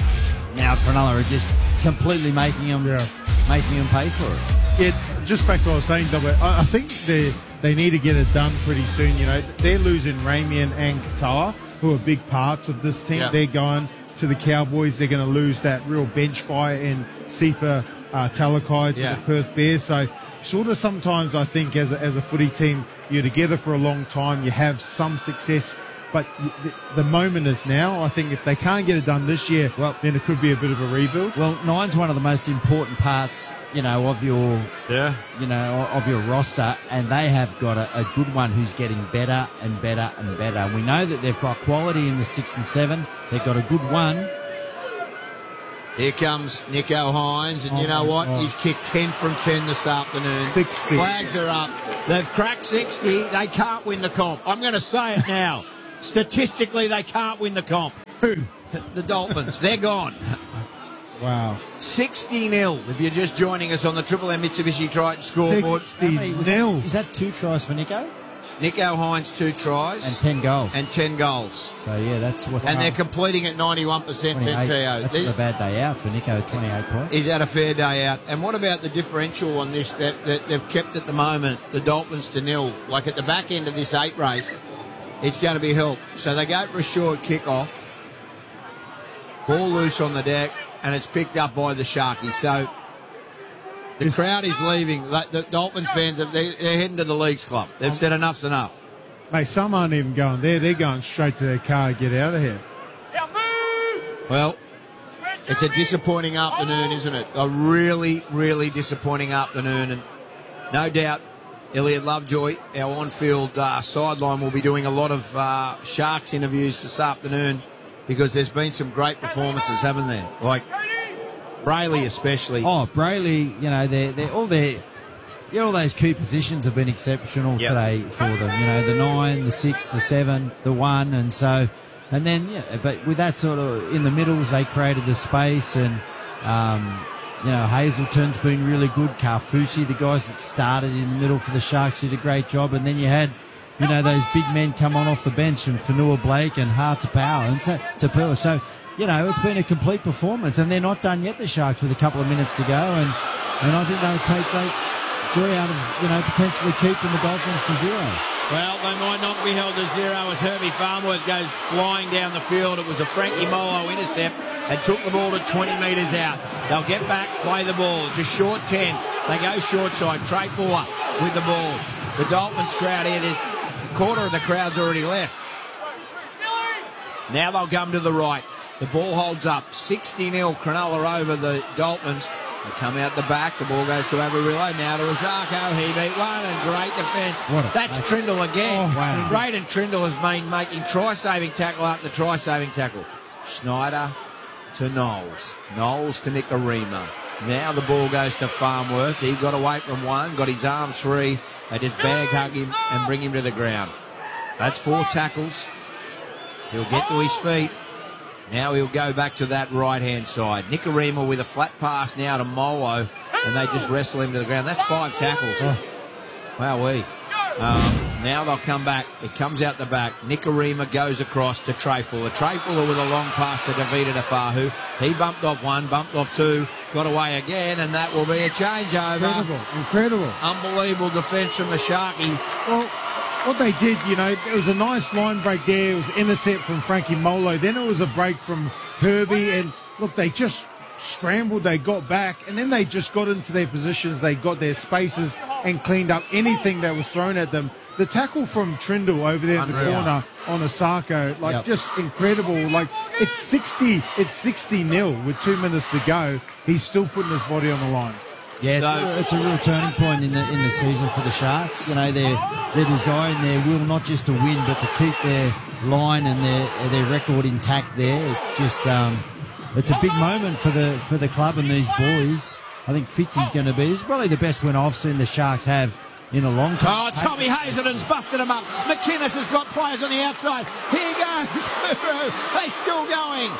now Cronulla are just completely making them, Yeah. making them pay for it. yeah, just back to what I was saying, Dobbo, I, I think they they need to get it done pretty soon. You know, they're losing Ramian and Katoa, who are big parts of this team. Yeah. They're going to the Cowboys. They're going to lose that real bench fire in Sifa uh, Talakai to Yeah. the Perth Bears. So sort of sometimes I think as a, as a footy team, you're together for a long time. You have some success, but y- the, the moment is now. I think if they can't get it done this year, Well- then it could be a bit of a rebuild. Well, nine's one of the most important parts, you know, of your Yeah. you know, of your roster, and they have got a, a good one who's getting better and better and better. We know that they've got quality in the six and seven. They've got a good one, Here comes Nico Hines, and you know what? Oh. He's kicked ten from ten this afternoon. sixty. Flags are up. They've cracked sixty. They can't win the comp. I'm going to say it now. Statistically, they can't win the comp. Who? The Dolphins. They're gone. Wow. sixty nil if you're just joining us on the Triple M Mitsubishi Triton scoreboard. sixty How many- was nil. that- Is that two tries for Nico? Nico Hines, two tries. And ten goals. And ten goals. So, yeah, that's what's And they're completing at ninety-one percent, twenty-eight. Benteo. That's not a bad day out for Nico, twenty-eight points. He's had a fair day out. And what about the differential on this that, that they've kept at the moment, the Dolphins to nil? Like at the back end of this eight race, it's going to be help. So they go for a short kick-off. Ball loose on the deck, and it's picked up by the Sharkies. So the crowd is leaving. Like the Dolphins fans, they're, they're heading to the Leagues Club. They've said enough's enough. Mate, some aren't even going there. They're going straight to their car. Get out of here. Well, it's a disappointing afternoon, isn't it? A really, really disappointing afternoon. And no doubt Elliot Lovejoy, our on-field uh, sideline, will be doing a lot of uh, Sharks interviews this afternoon because there's been some great performances, haven't there? Like Brayley especially. Oh, Brayley, you know, they're, they're all their, yeah, all those key positions have been exceptional Yep. today for them. You know, the nine, the six, the seven, the one, and so, and then, yeah, but with that sort of in the middles, they created the space, and um, you know, Hazelton's been really good. Carfusi, the guys that started in the middle for the Sharks, did a great job, and then you had, you know, those big men come on off the bench, and Fanua Blake and Hart Tapau and so, Tapua. So, you know, it's been a complete performance, and they're not done yet, the Sharks, with a couple of minutes to go, and and I think they'll take great joy out of, you know, potentially keeping the Dolphins to zero. Well, they might not be held to zero as Herbie Farnworth goes flying down the field. It was a Frankie Molo intercept and took the ball to twenty metres out. They'll get back, play the ball. It's a short ten. They go short side. Trey Buller with the ball. The Dolphins crowd here, there's a quarter of the crowd's already left. Now they'll come to the right. The ball holds up. sixty nil, Cronulla over the Dolphins. They come out the back. The ball goes to Avarillo. Now to Azarko. He beat one, and great defence. What a- That's Trindle again. Oh, wow. Braden Trindle has been making try-saving tackle after try-saving tackle. Schneider to Knowles. Knowles to Nicarima. Now the ball goes to Farnworth. He got away from one, got his arms free. They just bag hug him and bring him to the ground. That's four tackles. He'll get to his feet. Now he'll go back to that right-hand side. Nicarima with a flat pass now to Molo, and they just wrestle him to the ground. That's five tackles. Oh. Wowee. Um, now they'll come back. It comes out the back. Nicarima goes across to Trefuller. Trefuller with a long pass to Davida Defahu. He bumped off one, bumped off two, got away again, and that will be a changeover. Incredible. Incredible. Unbelievable defence from the Sharkies. Well, what they did, you know, it was a nice line break there. It was intercept from Frankie Molo. Then it was a break from Herbie. And, look, they just scrambled. They got back. And then they just got into their positions. They got their spaces and cleaned up anything that was thrown at them. The tackle from Trindle over there in the Unreal. corner on Osako, like, Yep. just incredible. Like, it's sixty, it's sixty nil with two minutes to go. He's still putting his body on the line. Yeah, it's, So- it's a real turning point in the in the season for the Sharks. You know, their their desire and their will not just to win, but to keep their line and their their record intact. There, it's just um, it's a big moment for the for the club and these boys. I think Fitzy's going to be. This is probably the best win I've seen the Sharks have in a long time. Oh, Tommy Hazelton's busted him up. McInnes has got players on the outside. Here goes Puru. They're still going.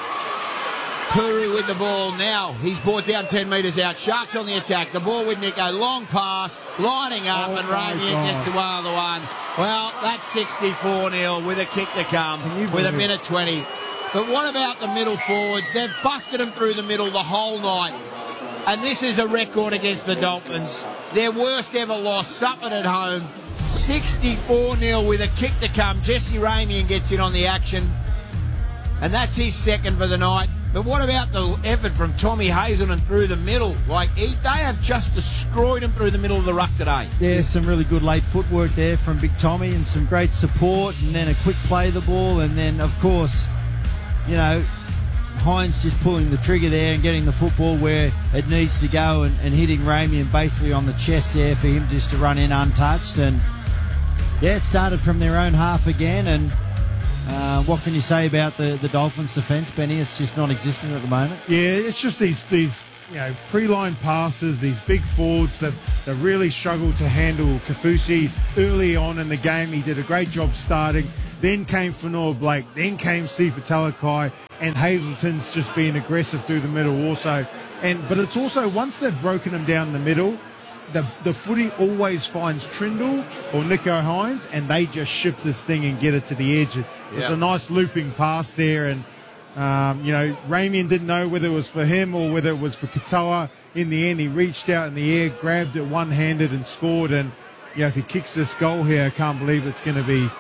Puru with the ball now. He's brought down ten metres out. Sharks on the attack. The ball with Nico. Long pass. Lining up, Oh, and my Ramian God. gets the one on the one. Well, that's sixty-four nil with a kick to come Can you with a believe it? minute twenty. But what about the middle forwards? They've busted them through the middle the whole night. And this is a record against the Dolphins. Their worst ever loss, suffered at home. sixty-four nil with a kick to come. Jesse Ramian gets in on the action. And that's his second for the night. But what about the effort from Tommy Hazelton through the middle? Like, he, they have just destroyed him through the middle of the ruck today. Yeah, some really good late footwork there from Big Tommy and some great support, and then a quick play of the ball, and then, of course, you know, Hines just pulling the trigger there and getting the football where it needs to go, and, and hitting Ramian basically on the chest there for him just to run in untouched. And yeah, it started from their own half again, and Uh, what can you say about the, the Dolphins' defence, Benny? It's just non-existent at the moment. Yeah, it's just these these you know pre-line passes, these big forwards that, that really struggled to handle Kaufusi early on in the game. He did a great job starting. Then came Fanua Blake. Then came Sifa Talakai, and Hazelton's just being aggressive through the middle also. And but it's also once they've broken him down the middle, the the footy always finds Trindle or Nicho Hynes, and they just shift this thing and get it to the edge. It was Yeah. a nice looping pass there, and um, you know Ramian didn't know whether it was for him or whether it was for Katoa. In the end, he reached out in the air, grabbed it one-handed, and scored. And you know if he kicks this goal here, I can't believe it's going to be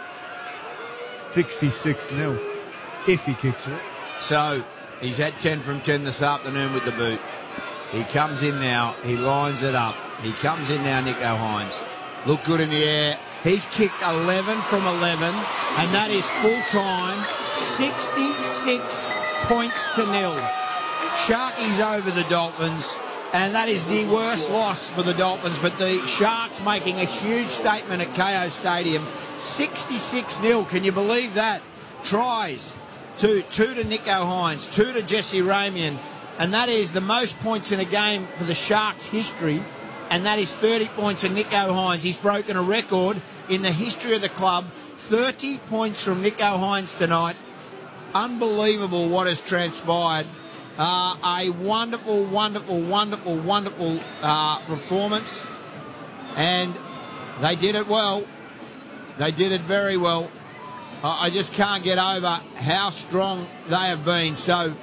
sixty-six nil if he kicks it. So he's had ten from ten this afternoon with the boot. He comes in now. He lines it up. He comes in now, Nicho Hynes. Look good in the air. He's kicked eleven from eleven, and that is full-time, sixty-six points to nil. Sharkies over the Dolphins, and that is the worst loss for the Dolphins, but the Sharks making a huge statement at K O Stadium. sixty-six nil. Can you believe that? Tries. Two, two to Nicho Hynes, two to Jesse Ramian, and that is the most points in a game for the Sharks' history, and that is thirty points to Nicho Hynes. He's broken a record in the history of the club. thirty points from Nicho Hynes tonight. Unbelievable what has transpired. Uh, a wonderful, wonderful, wonderful, wonderful uh, performance, and they did it well. They did it very well. I just can't get over how strong they have been. So,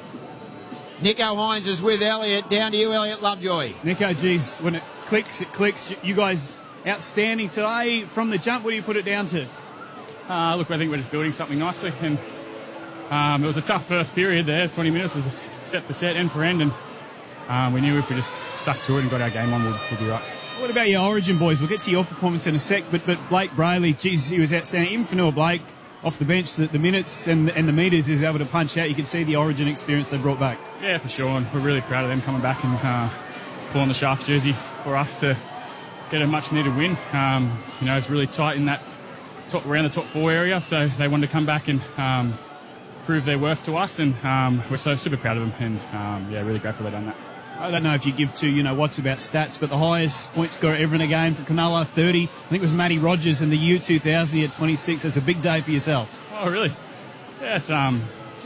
Nicho Hynes is with Elliot. Down to you, Elliot Lovejoy. Nicho, geez, when it clicks, it clicks. You guys outstanding today from the jump. What do you put it down to? Uh, look, I think we're just building something nicely. And um, it was a tough first period there, twenty minutes, set for set, end for end. And um, we knew if we just stuck to it and got our game on, we'd, we'd be right. What about your Origin boys? We'll get to your performance in a sec, but but Blake Brayley, geez, he was outstanding. Even Fanua Blake, off the bench, the, the minutes and, and the metres he was able to punch out. You could see the Origin experience they brought back. Yeah, for sure. And we're really proud of them coming back and uh, pulling the Sharks jersey for us to get a much-needed win. Um, you know, it's really tight in that top, around the top four area, so they wanted to come back and um, prove their worth to us, and um, we're so super proud of them, and um, yeah, really grateful they've done that. I don't know if you give to, you know, what's about stats, but the highest point scorer ever in a game for Cronulla, thirty. I think it was Matty Rogers in the U two thousand at twenty-six. It's a big day for yourself. Oh, really? Yeah, it's, um,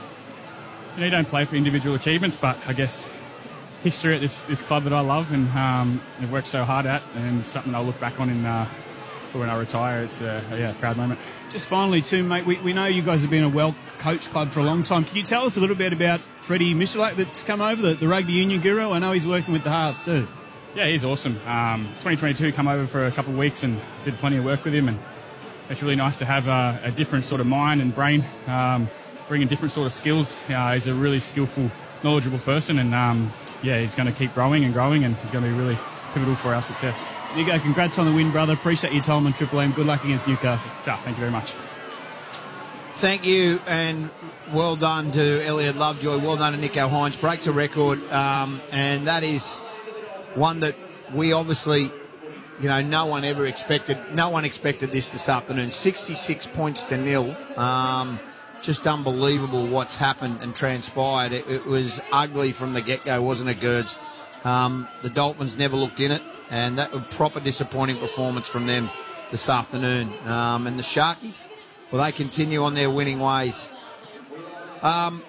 you know, you don't play for individual achievements, but I guess history at this, this club that I love and um, I've worked so hard at, and it's something I'll look back on in uh, when I retire. It's a yeah, a proud moment. Just finally, too, mate, we, we know you guys have been a well-coached club for a long time. Can you tell us a little bit about Freddie Michalak that's come over, the, the rugby union guru? I know he's working with the Hearts too. Yeah, he's awesome. Um, twenty twenty-two, come over for a couple of weeks and did plenty of work with him, and it's really nice to have a, a different sort of mind and brain, um, bringing different sort of skills. Uh, he's a really skillful, knowledgeable person, and um, yeah, he's going to keep growing and growing, and he's going to be really pivotal for our success. Nicho, congrats on the win, brother. Appreciate your time on Triple M. Good luck against Newcastle. Ta, thank you very much. Thank you, and well done to Elliot Lovejoy. Well done to Nicho Hynes. Breaks a record, um, and that is one that we obviously, you know, no one ever expected. No one expected this this afternoon. sixty-six points to nil. Um, just unbelievable what's happened and transpired. It, it was ugly from the get-go, wasn't it, Gerds? Um, the Dolphins never looked in it, and that was a proper disappointing performance from them this afternoon. Um, and the Sharkies, well, they continue on their winning ways. Um,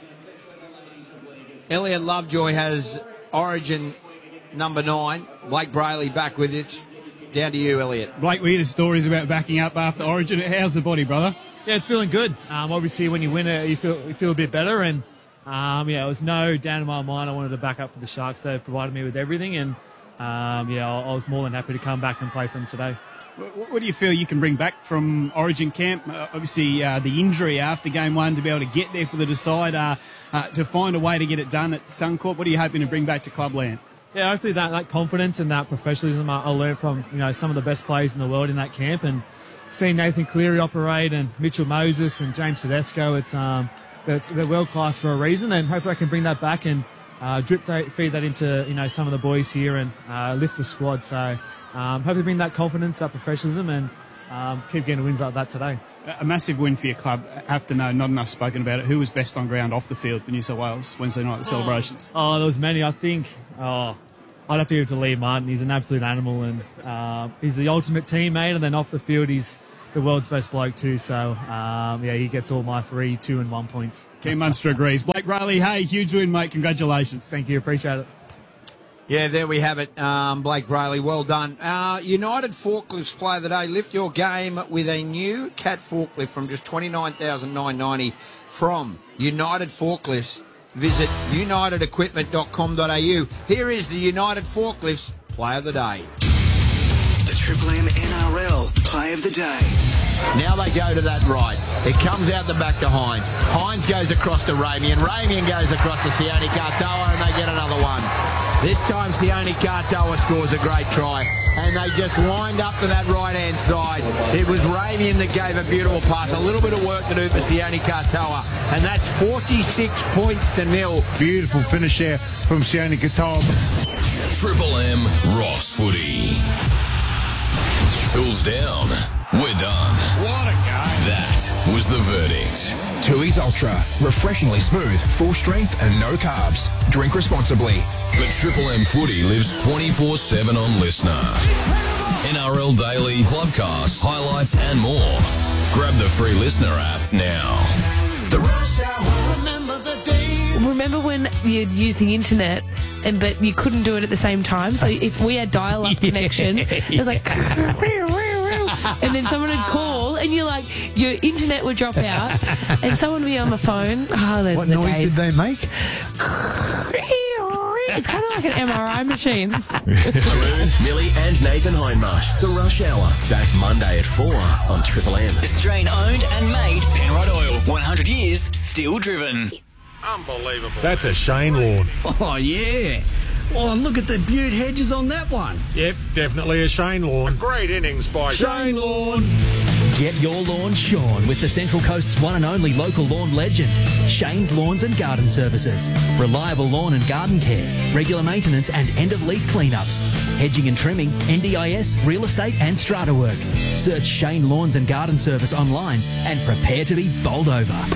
Elliot Lovejoy has Origin number nine. Blake Brayley back with it. Down to you, Elliot. Blake, we hear the stories about backing up after Origin. How's the body, brother? Yeah, it's feeling good. Um, obviously, when you win it, you feel you feel a bit better. And um, yeah, it was no doubt in my mind I wanted to back up for the Sharks. They provided me with everything, and um, yeah, I, I was more than happy to come back and play for them today. What, what do you feel you can bring back from Origin camp? Uh, obviously, uh, the injury after game one to be able to get there for the decider, uh, to find a way to get it done at Suncorp. What are you hoping to bring back to Clubland? Yeah, hopefully that, that confidence and that professionalism I, I learned from you know some of the best players in the world in that camp, and seeing Nathan Cleary operate and Mitchell Moses and James Tedesco, it's um it's, they're world class for a reason, and hopefully I can bring that back and uh, drip feed that into you know some of the boys here and uh, lift the squad. So um, hopefully bring that confidence, that professionalism, and um, keep getting wins like that today. A massive win for your club. I have to know, not enough spoken about it. Who was best on ground off the field for New South Wales Wednesday night, the celebrations? Oh, there was many. I think, oh, I'd have to give it to Lee Martin. He's an absolute animal, and uh, he's the ultimate teammate. And then off the field, he's the world's best bloke too. So, um, yeah, he gets all my three, two, and one points. Keane Munster agrees. Blake Riley, hey, huge win, mate. Congratulations. Thank you. Appreciate it. Yeah, there we have it, um, Blake Brayley. Well done. Uh, United Forklifts Play of the Day. Lift your game with a new Cat forklift from just twenty-nine thousand nine hundred ninety dollars from United Forklifts. Visit united equipment dot com dot a u. Here is the United Forklifts Play of the Day. The Triple M N R L Play of the Day. Now they go to that right. It comes out the back to Hines. Hines goes across to Ramian. Ramian goes across to Sione Katoa, and they get another one. This time Sione Katoa scores a great try, and they just lined up to that right-hand side. It was Ramian that gave a beautiful pass. A little bit of work to do for Sione Katoa, and that's forty-six points to nil. Beautiful finish there from Sione Katoa. Triple M Rocks Footy. Tools down. We're done. What a game. That was the verdict. Tooheys Ultra. Refreshingly smooth, full strength and no carbs. Drink responsibly. But Triple M Footy lives twenty-four seven on Listener. N R L Daily, Clubcast, highlights and more. Grab the free Listener app now. The Rush Hour. Remember the days. Remember when you'd use the internet, and but you couldn't do it at the same time? So if we had dial-up Yeah. connection, it was like... and then someone would call, and you're like, your internet would drop out, and someone would be on the phone. Oh, those What are the noise days. did they make? It's kind of like an M R I machine. Haroon, Millie and Nathan Hindmarsh. The Rush Hour. Back Monday at four on Triple M. Australian owned and made Penrod Oil. one hundred years still driven. Unbelievable. That's a Shane lawn. Oh, yeah. Oh, and look at the beaut hedges on that one. Yep, definitely a Shane lawn. A great innings by Shane lawn. Get your lawn shorn with the Central Coast's one and only local lawn legend, Shane's Lawns and Garden Services. Reliable lawn and garden care, regular maintenance and end-of-lease cleanups, hedging and trimming, N D I S, real estate and strata work. Search Shane Lawns and Garden Service online and prepare to be bowled over.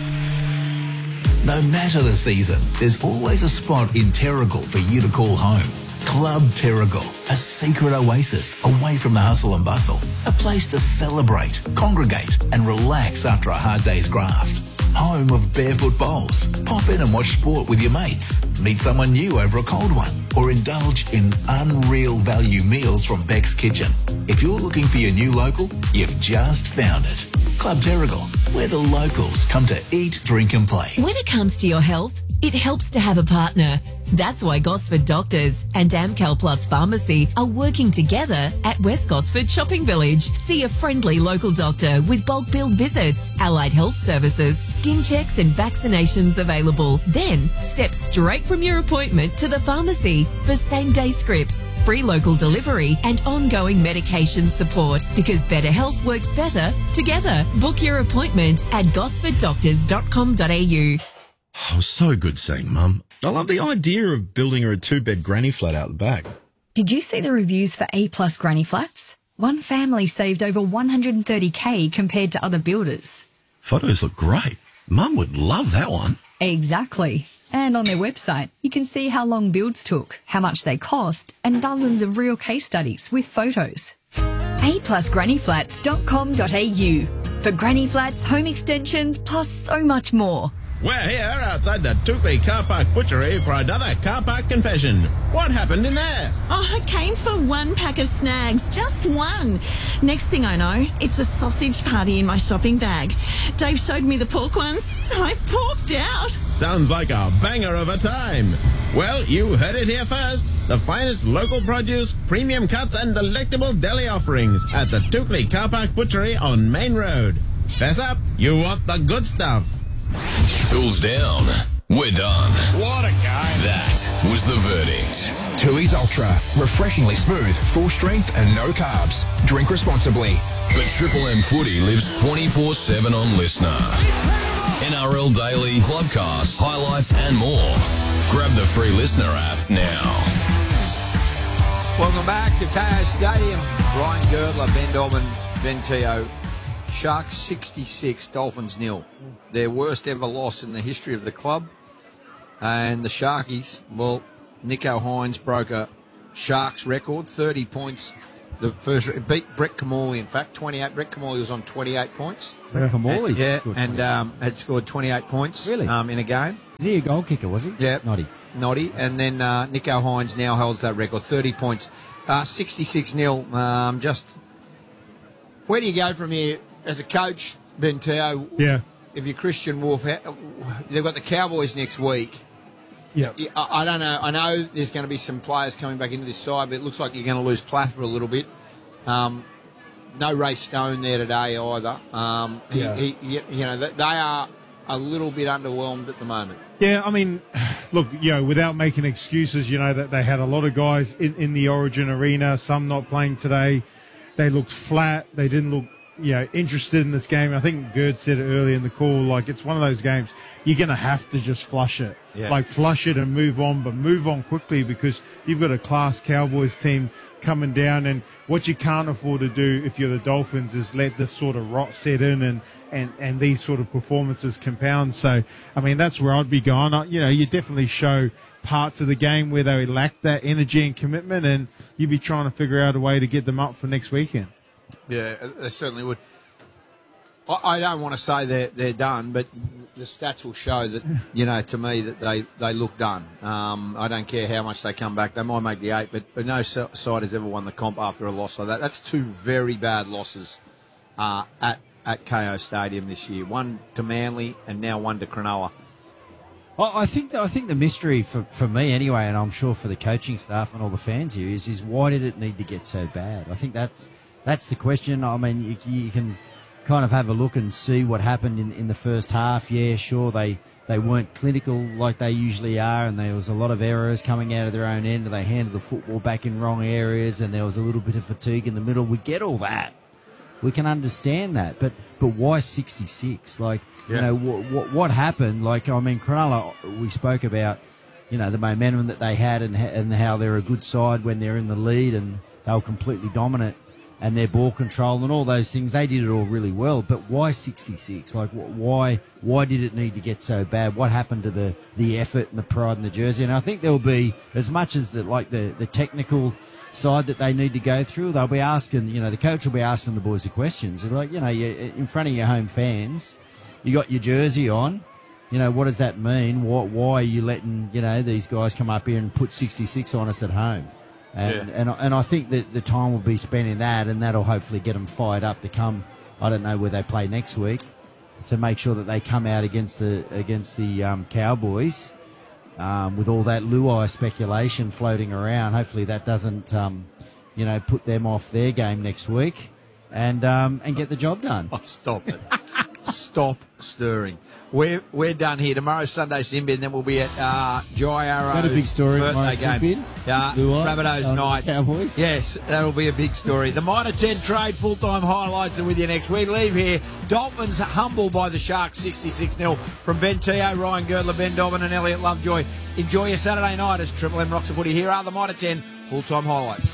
No matter the season, there's always a spot in Terrigal for you to call home. Club Terrigal, a secret oasis away from the hustle and bustle. A place to celebrate, congregate and relax after a hard day's graft. Home of barefoot bowls. Pop in and watch sport with your mates. Meet someone new over a cold one. Or indulge in unreal value meals from Beck's Kitchen. If you're looking for your new local, you've just found it. Club Terrigal, where the locals come to eat, drink and play. When it comes to your health, it helps to have a partner. That's why Gosford Doctors and Amcal Plus Pharmacy are working together at West Gosford Shopping Village. See a friendly local doctor with bulk billed visits, allied health services, skin checks and vaccinations available. Then step straight from your appointment to the pharmacy for same-day scripts, free local delivery and ongoing medication support, because better health works better together. Book your appointment at gosford doctors dot com dot a u. Oh, so good seeing Mum. I love the idea of building her a two-bed granny flat out the back. Did you see the reviews for A-plus granny flats? One family saved over one hundred thirty thousand compared to other builders. Photos look great. Mum would love that one. Exactly. And on their website, you can see how long builds took, how much they cost, and dozens of real case studies with photos. a plus granny flats dot com dot a u for granny flats, home extensions, plus so much more. We're here outside the Tupi Car Park Butchery for another car park confession. What happened in there? Oh, I came for one pack of snags, just one. Next thing I know, it's a sausage party in my shopping bag. Dave showed me the pork ones. I porked out. Sounds like a banger of a time. Well, you heard it here first. The finest local produce, premium cuts and delectable deli offerings at the Tupi Car Park Butchery on Main Road. Fess up, you want the good stuff. Tools down. We're done. What a game. That was the verdict. Tooheys Ultra. Refreshingly smooth, full strength and no carbs. Drink responsibly. But Triple M Footy lives twenty-four seven on Listener. N R L Daily, Clubcast, highlights and more. Grab the free Listener app now. Welcome back to K O Stadium. Brian Girdler, Ben Dolman, Ben Teo. Sharks sixty-six, Dolphins nil. Their worst ever loss in the history of the club. And the Sharkies, well, Nico Hines broke a Sharks record, thirty points. The first beat Brett Kamali, in fact, twenty-eight. Brett Kamali was on twenty-eight points. Brett Kamali? And, yeah, and um, had scored twenty-eight points Really? um, in a game. Is he a goal kicker, was he? Yeah. Noddy. Noddy. And then uh, Nico Hines now holds that record, thirty points. Uh, sixty-six nil. Um, just, where do you go from here as a coach, Ben Teo? Yeah. If you're Christian Wolf, they've got the Cowboys next week. Yeah. I, I don't know. I know there's going to be some players coming back into this side, but it looks like you're going to lose Plath for a little bit. Um, no Ray Stone there today either. Um, he, Yeah. he, he, you know, they are a little bit underwhelmed at the moment. Yeah, I mean, look, you know, without making excuses, you know, that they had a lot of guys in, in the Origin arena, some not playing today. They looked flat. They didn't look, you know, interested in this game. I think Gerd said it earlier in the call, like, it's one of those games you're going to have to just flush it. Yeah. Like, flush it and move on, but move on quickly because you've got a class Cowboys team coming down, and what you can't afford to do if you're the Dolphins is let this sort of rot set in and, and, and these sort of performances compound. So, I mean, that's where I'd be going. I, you know, you definitely show parts of the game where they lack that energy and commitment, and you'd be trying to figure out a way to get them up for next weekend. Yeah, they certainly would. I, I don't want to say they're, they're done, but the stats will show that, you know, to me, that they, they look done. Um, I don't care how much they come back. They might make the eight, but, but no side has ever won the comp after a loss like that. That's two very bad losses uh, at, at K O Stadium this year. One to Manly and now one to Cronulla. I I think I think the mystery for, for me anyway, and I'm sure for the coaching staff and all the fans here, is is why did it need to get so bad? I think that's that's the question. I mean, you, you can kind of have a look and see what happened in, in the first half. Yeah, sure, they, they weren't clinical like they usually are, and there was a lot of errors coming out of their own end, and they handed the football back in wrong areas, and there was a little bit of fatigue in the middle. We get all that. We can understand that, but but why sixty-six? Like, yeah. you know, what, what what happened? Like, I mean, Cronulla, we spoke about, you know, the momentum that they had and and how they're a good side when they're in the lead, and they were completely dominant, and their ball control and all those things. They did it all really well, but why sixty-six? Like, why why did it need to get so bad? What happened to the the effort and the pride in the jersey? And I think there will be, as much as the like the the technical side that they need to go through, they'll be asking, you know, the coach will be asking the boys the questions. They're like, you know, you in front of your home fans, you got your jersey on, you know, what does that mean? Why, why are you letting, you know, these guys come up here and put sixty-six on us at home? And, Yeah. and, and I think that the time will be spent in that, and that'll hopefully get them fired up to come, I don't know where they play next week, to make sure that they come out against the, against the um, Cowboys. Um, with all that Luai speculation floating around, hopefully that doesn't, um, you know, put them off their game next week, and um, and get the job done. Oh, stop it! Stop stirring. We're we're done here. Tomorrow, Sunday Simbin, then we'll be at uh, Jai Arrow's Got a big story birthday tomorrow, game. Simbin. Uh, Luai Rabbitohs on night. Cowboys. Yes, that'll be a big story. The Mitre ten trade full-time highlights are with you next. We leave here. Dolphins humbled by the Sharks sixty-six nil. From Ben Teo, Ryan Girdler, Ben Dobbin and Elliot Lovejoy. Enjoy your Saturday night as Triple M rocks the footy. Here are the Mitre ten full-time highlights.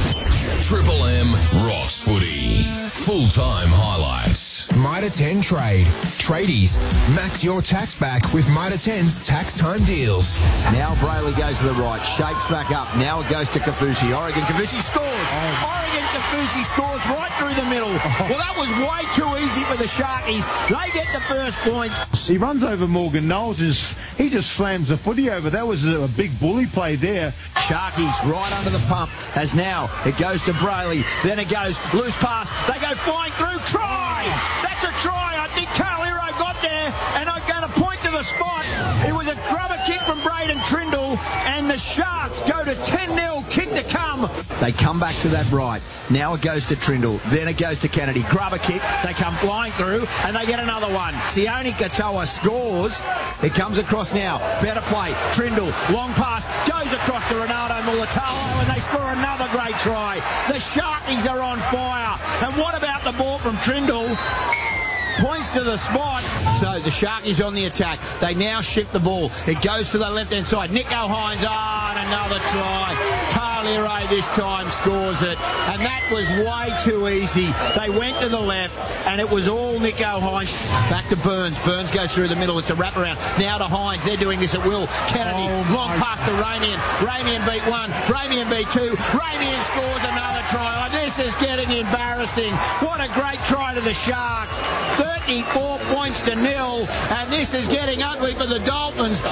Triple M rocks footy. Full-time highlights. Mitre ten Trade. Tradies. Max your tax back with Mitre ten's tax time deals. Now Brayley goes to the right, shapes back up. Now it goes to Kafusi. Oregon Kafusi scores. Oregon Kafusi scores right through the middle. Well, that was way too easy for the Sharkies. They get the first points. He runs over Morgan Knowles. Just, he just slams the footy over. That was a, a big bully play there. Sharkies right under the pump as now it goes to Brayley. Then it goes loose pass. They go flying through. Try! That's a try. I think Carl Hero got there, and I'm going to point to the spot. It was a grubber kick from Braden Trindle, and the Sharks go to ten nil. Kick to come. They come back to that right. Now it goes to Trindle. Then it goes to Kennedy. Grubber kick. They come flying through, and they get another one. Sione Katoa scores. It comes across now. Better play. Trindle. Long pass. Goes across to Ronaldo Mulatalo, and they score another great try. The Sharkies are on fire. And what about the ball from Trindle? Points to the spot. So the Sharkies on the attack. They now shift the ball. It goes to the left-hand side. Nico Hines on, another try. Valero this time scores it, and that was way too easy. They went to the left, and it was all Nico Hines. Back to Burns. Burns goes through the middle. It's a wraparound. Now to Hines. They're doing this at will. Kennedy, Oh, long pass to Ramian. Ramian beat one. Ramian beat two. Ramian scores another try. Oh, this is getting embarrassing. What a great try to the Sharks. thirty-four points to nil, and this is getting ugly for the Dolphins.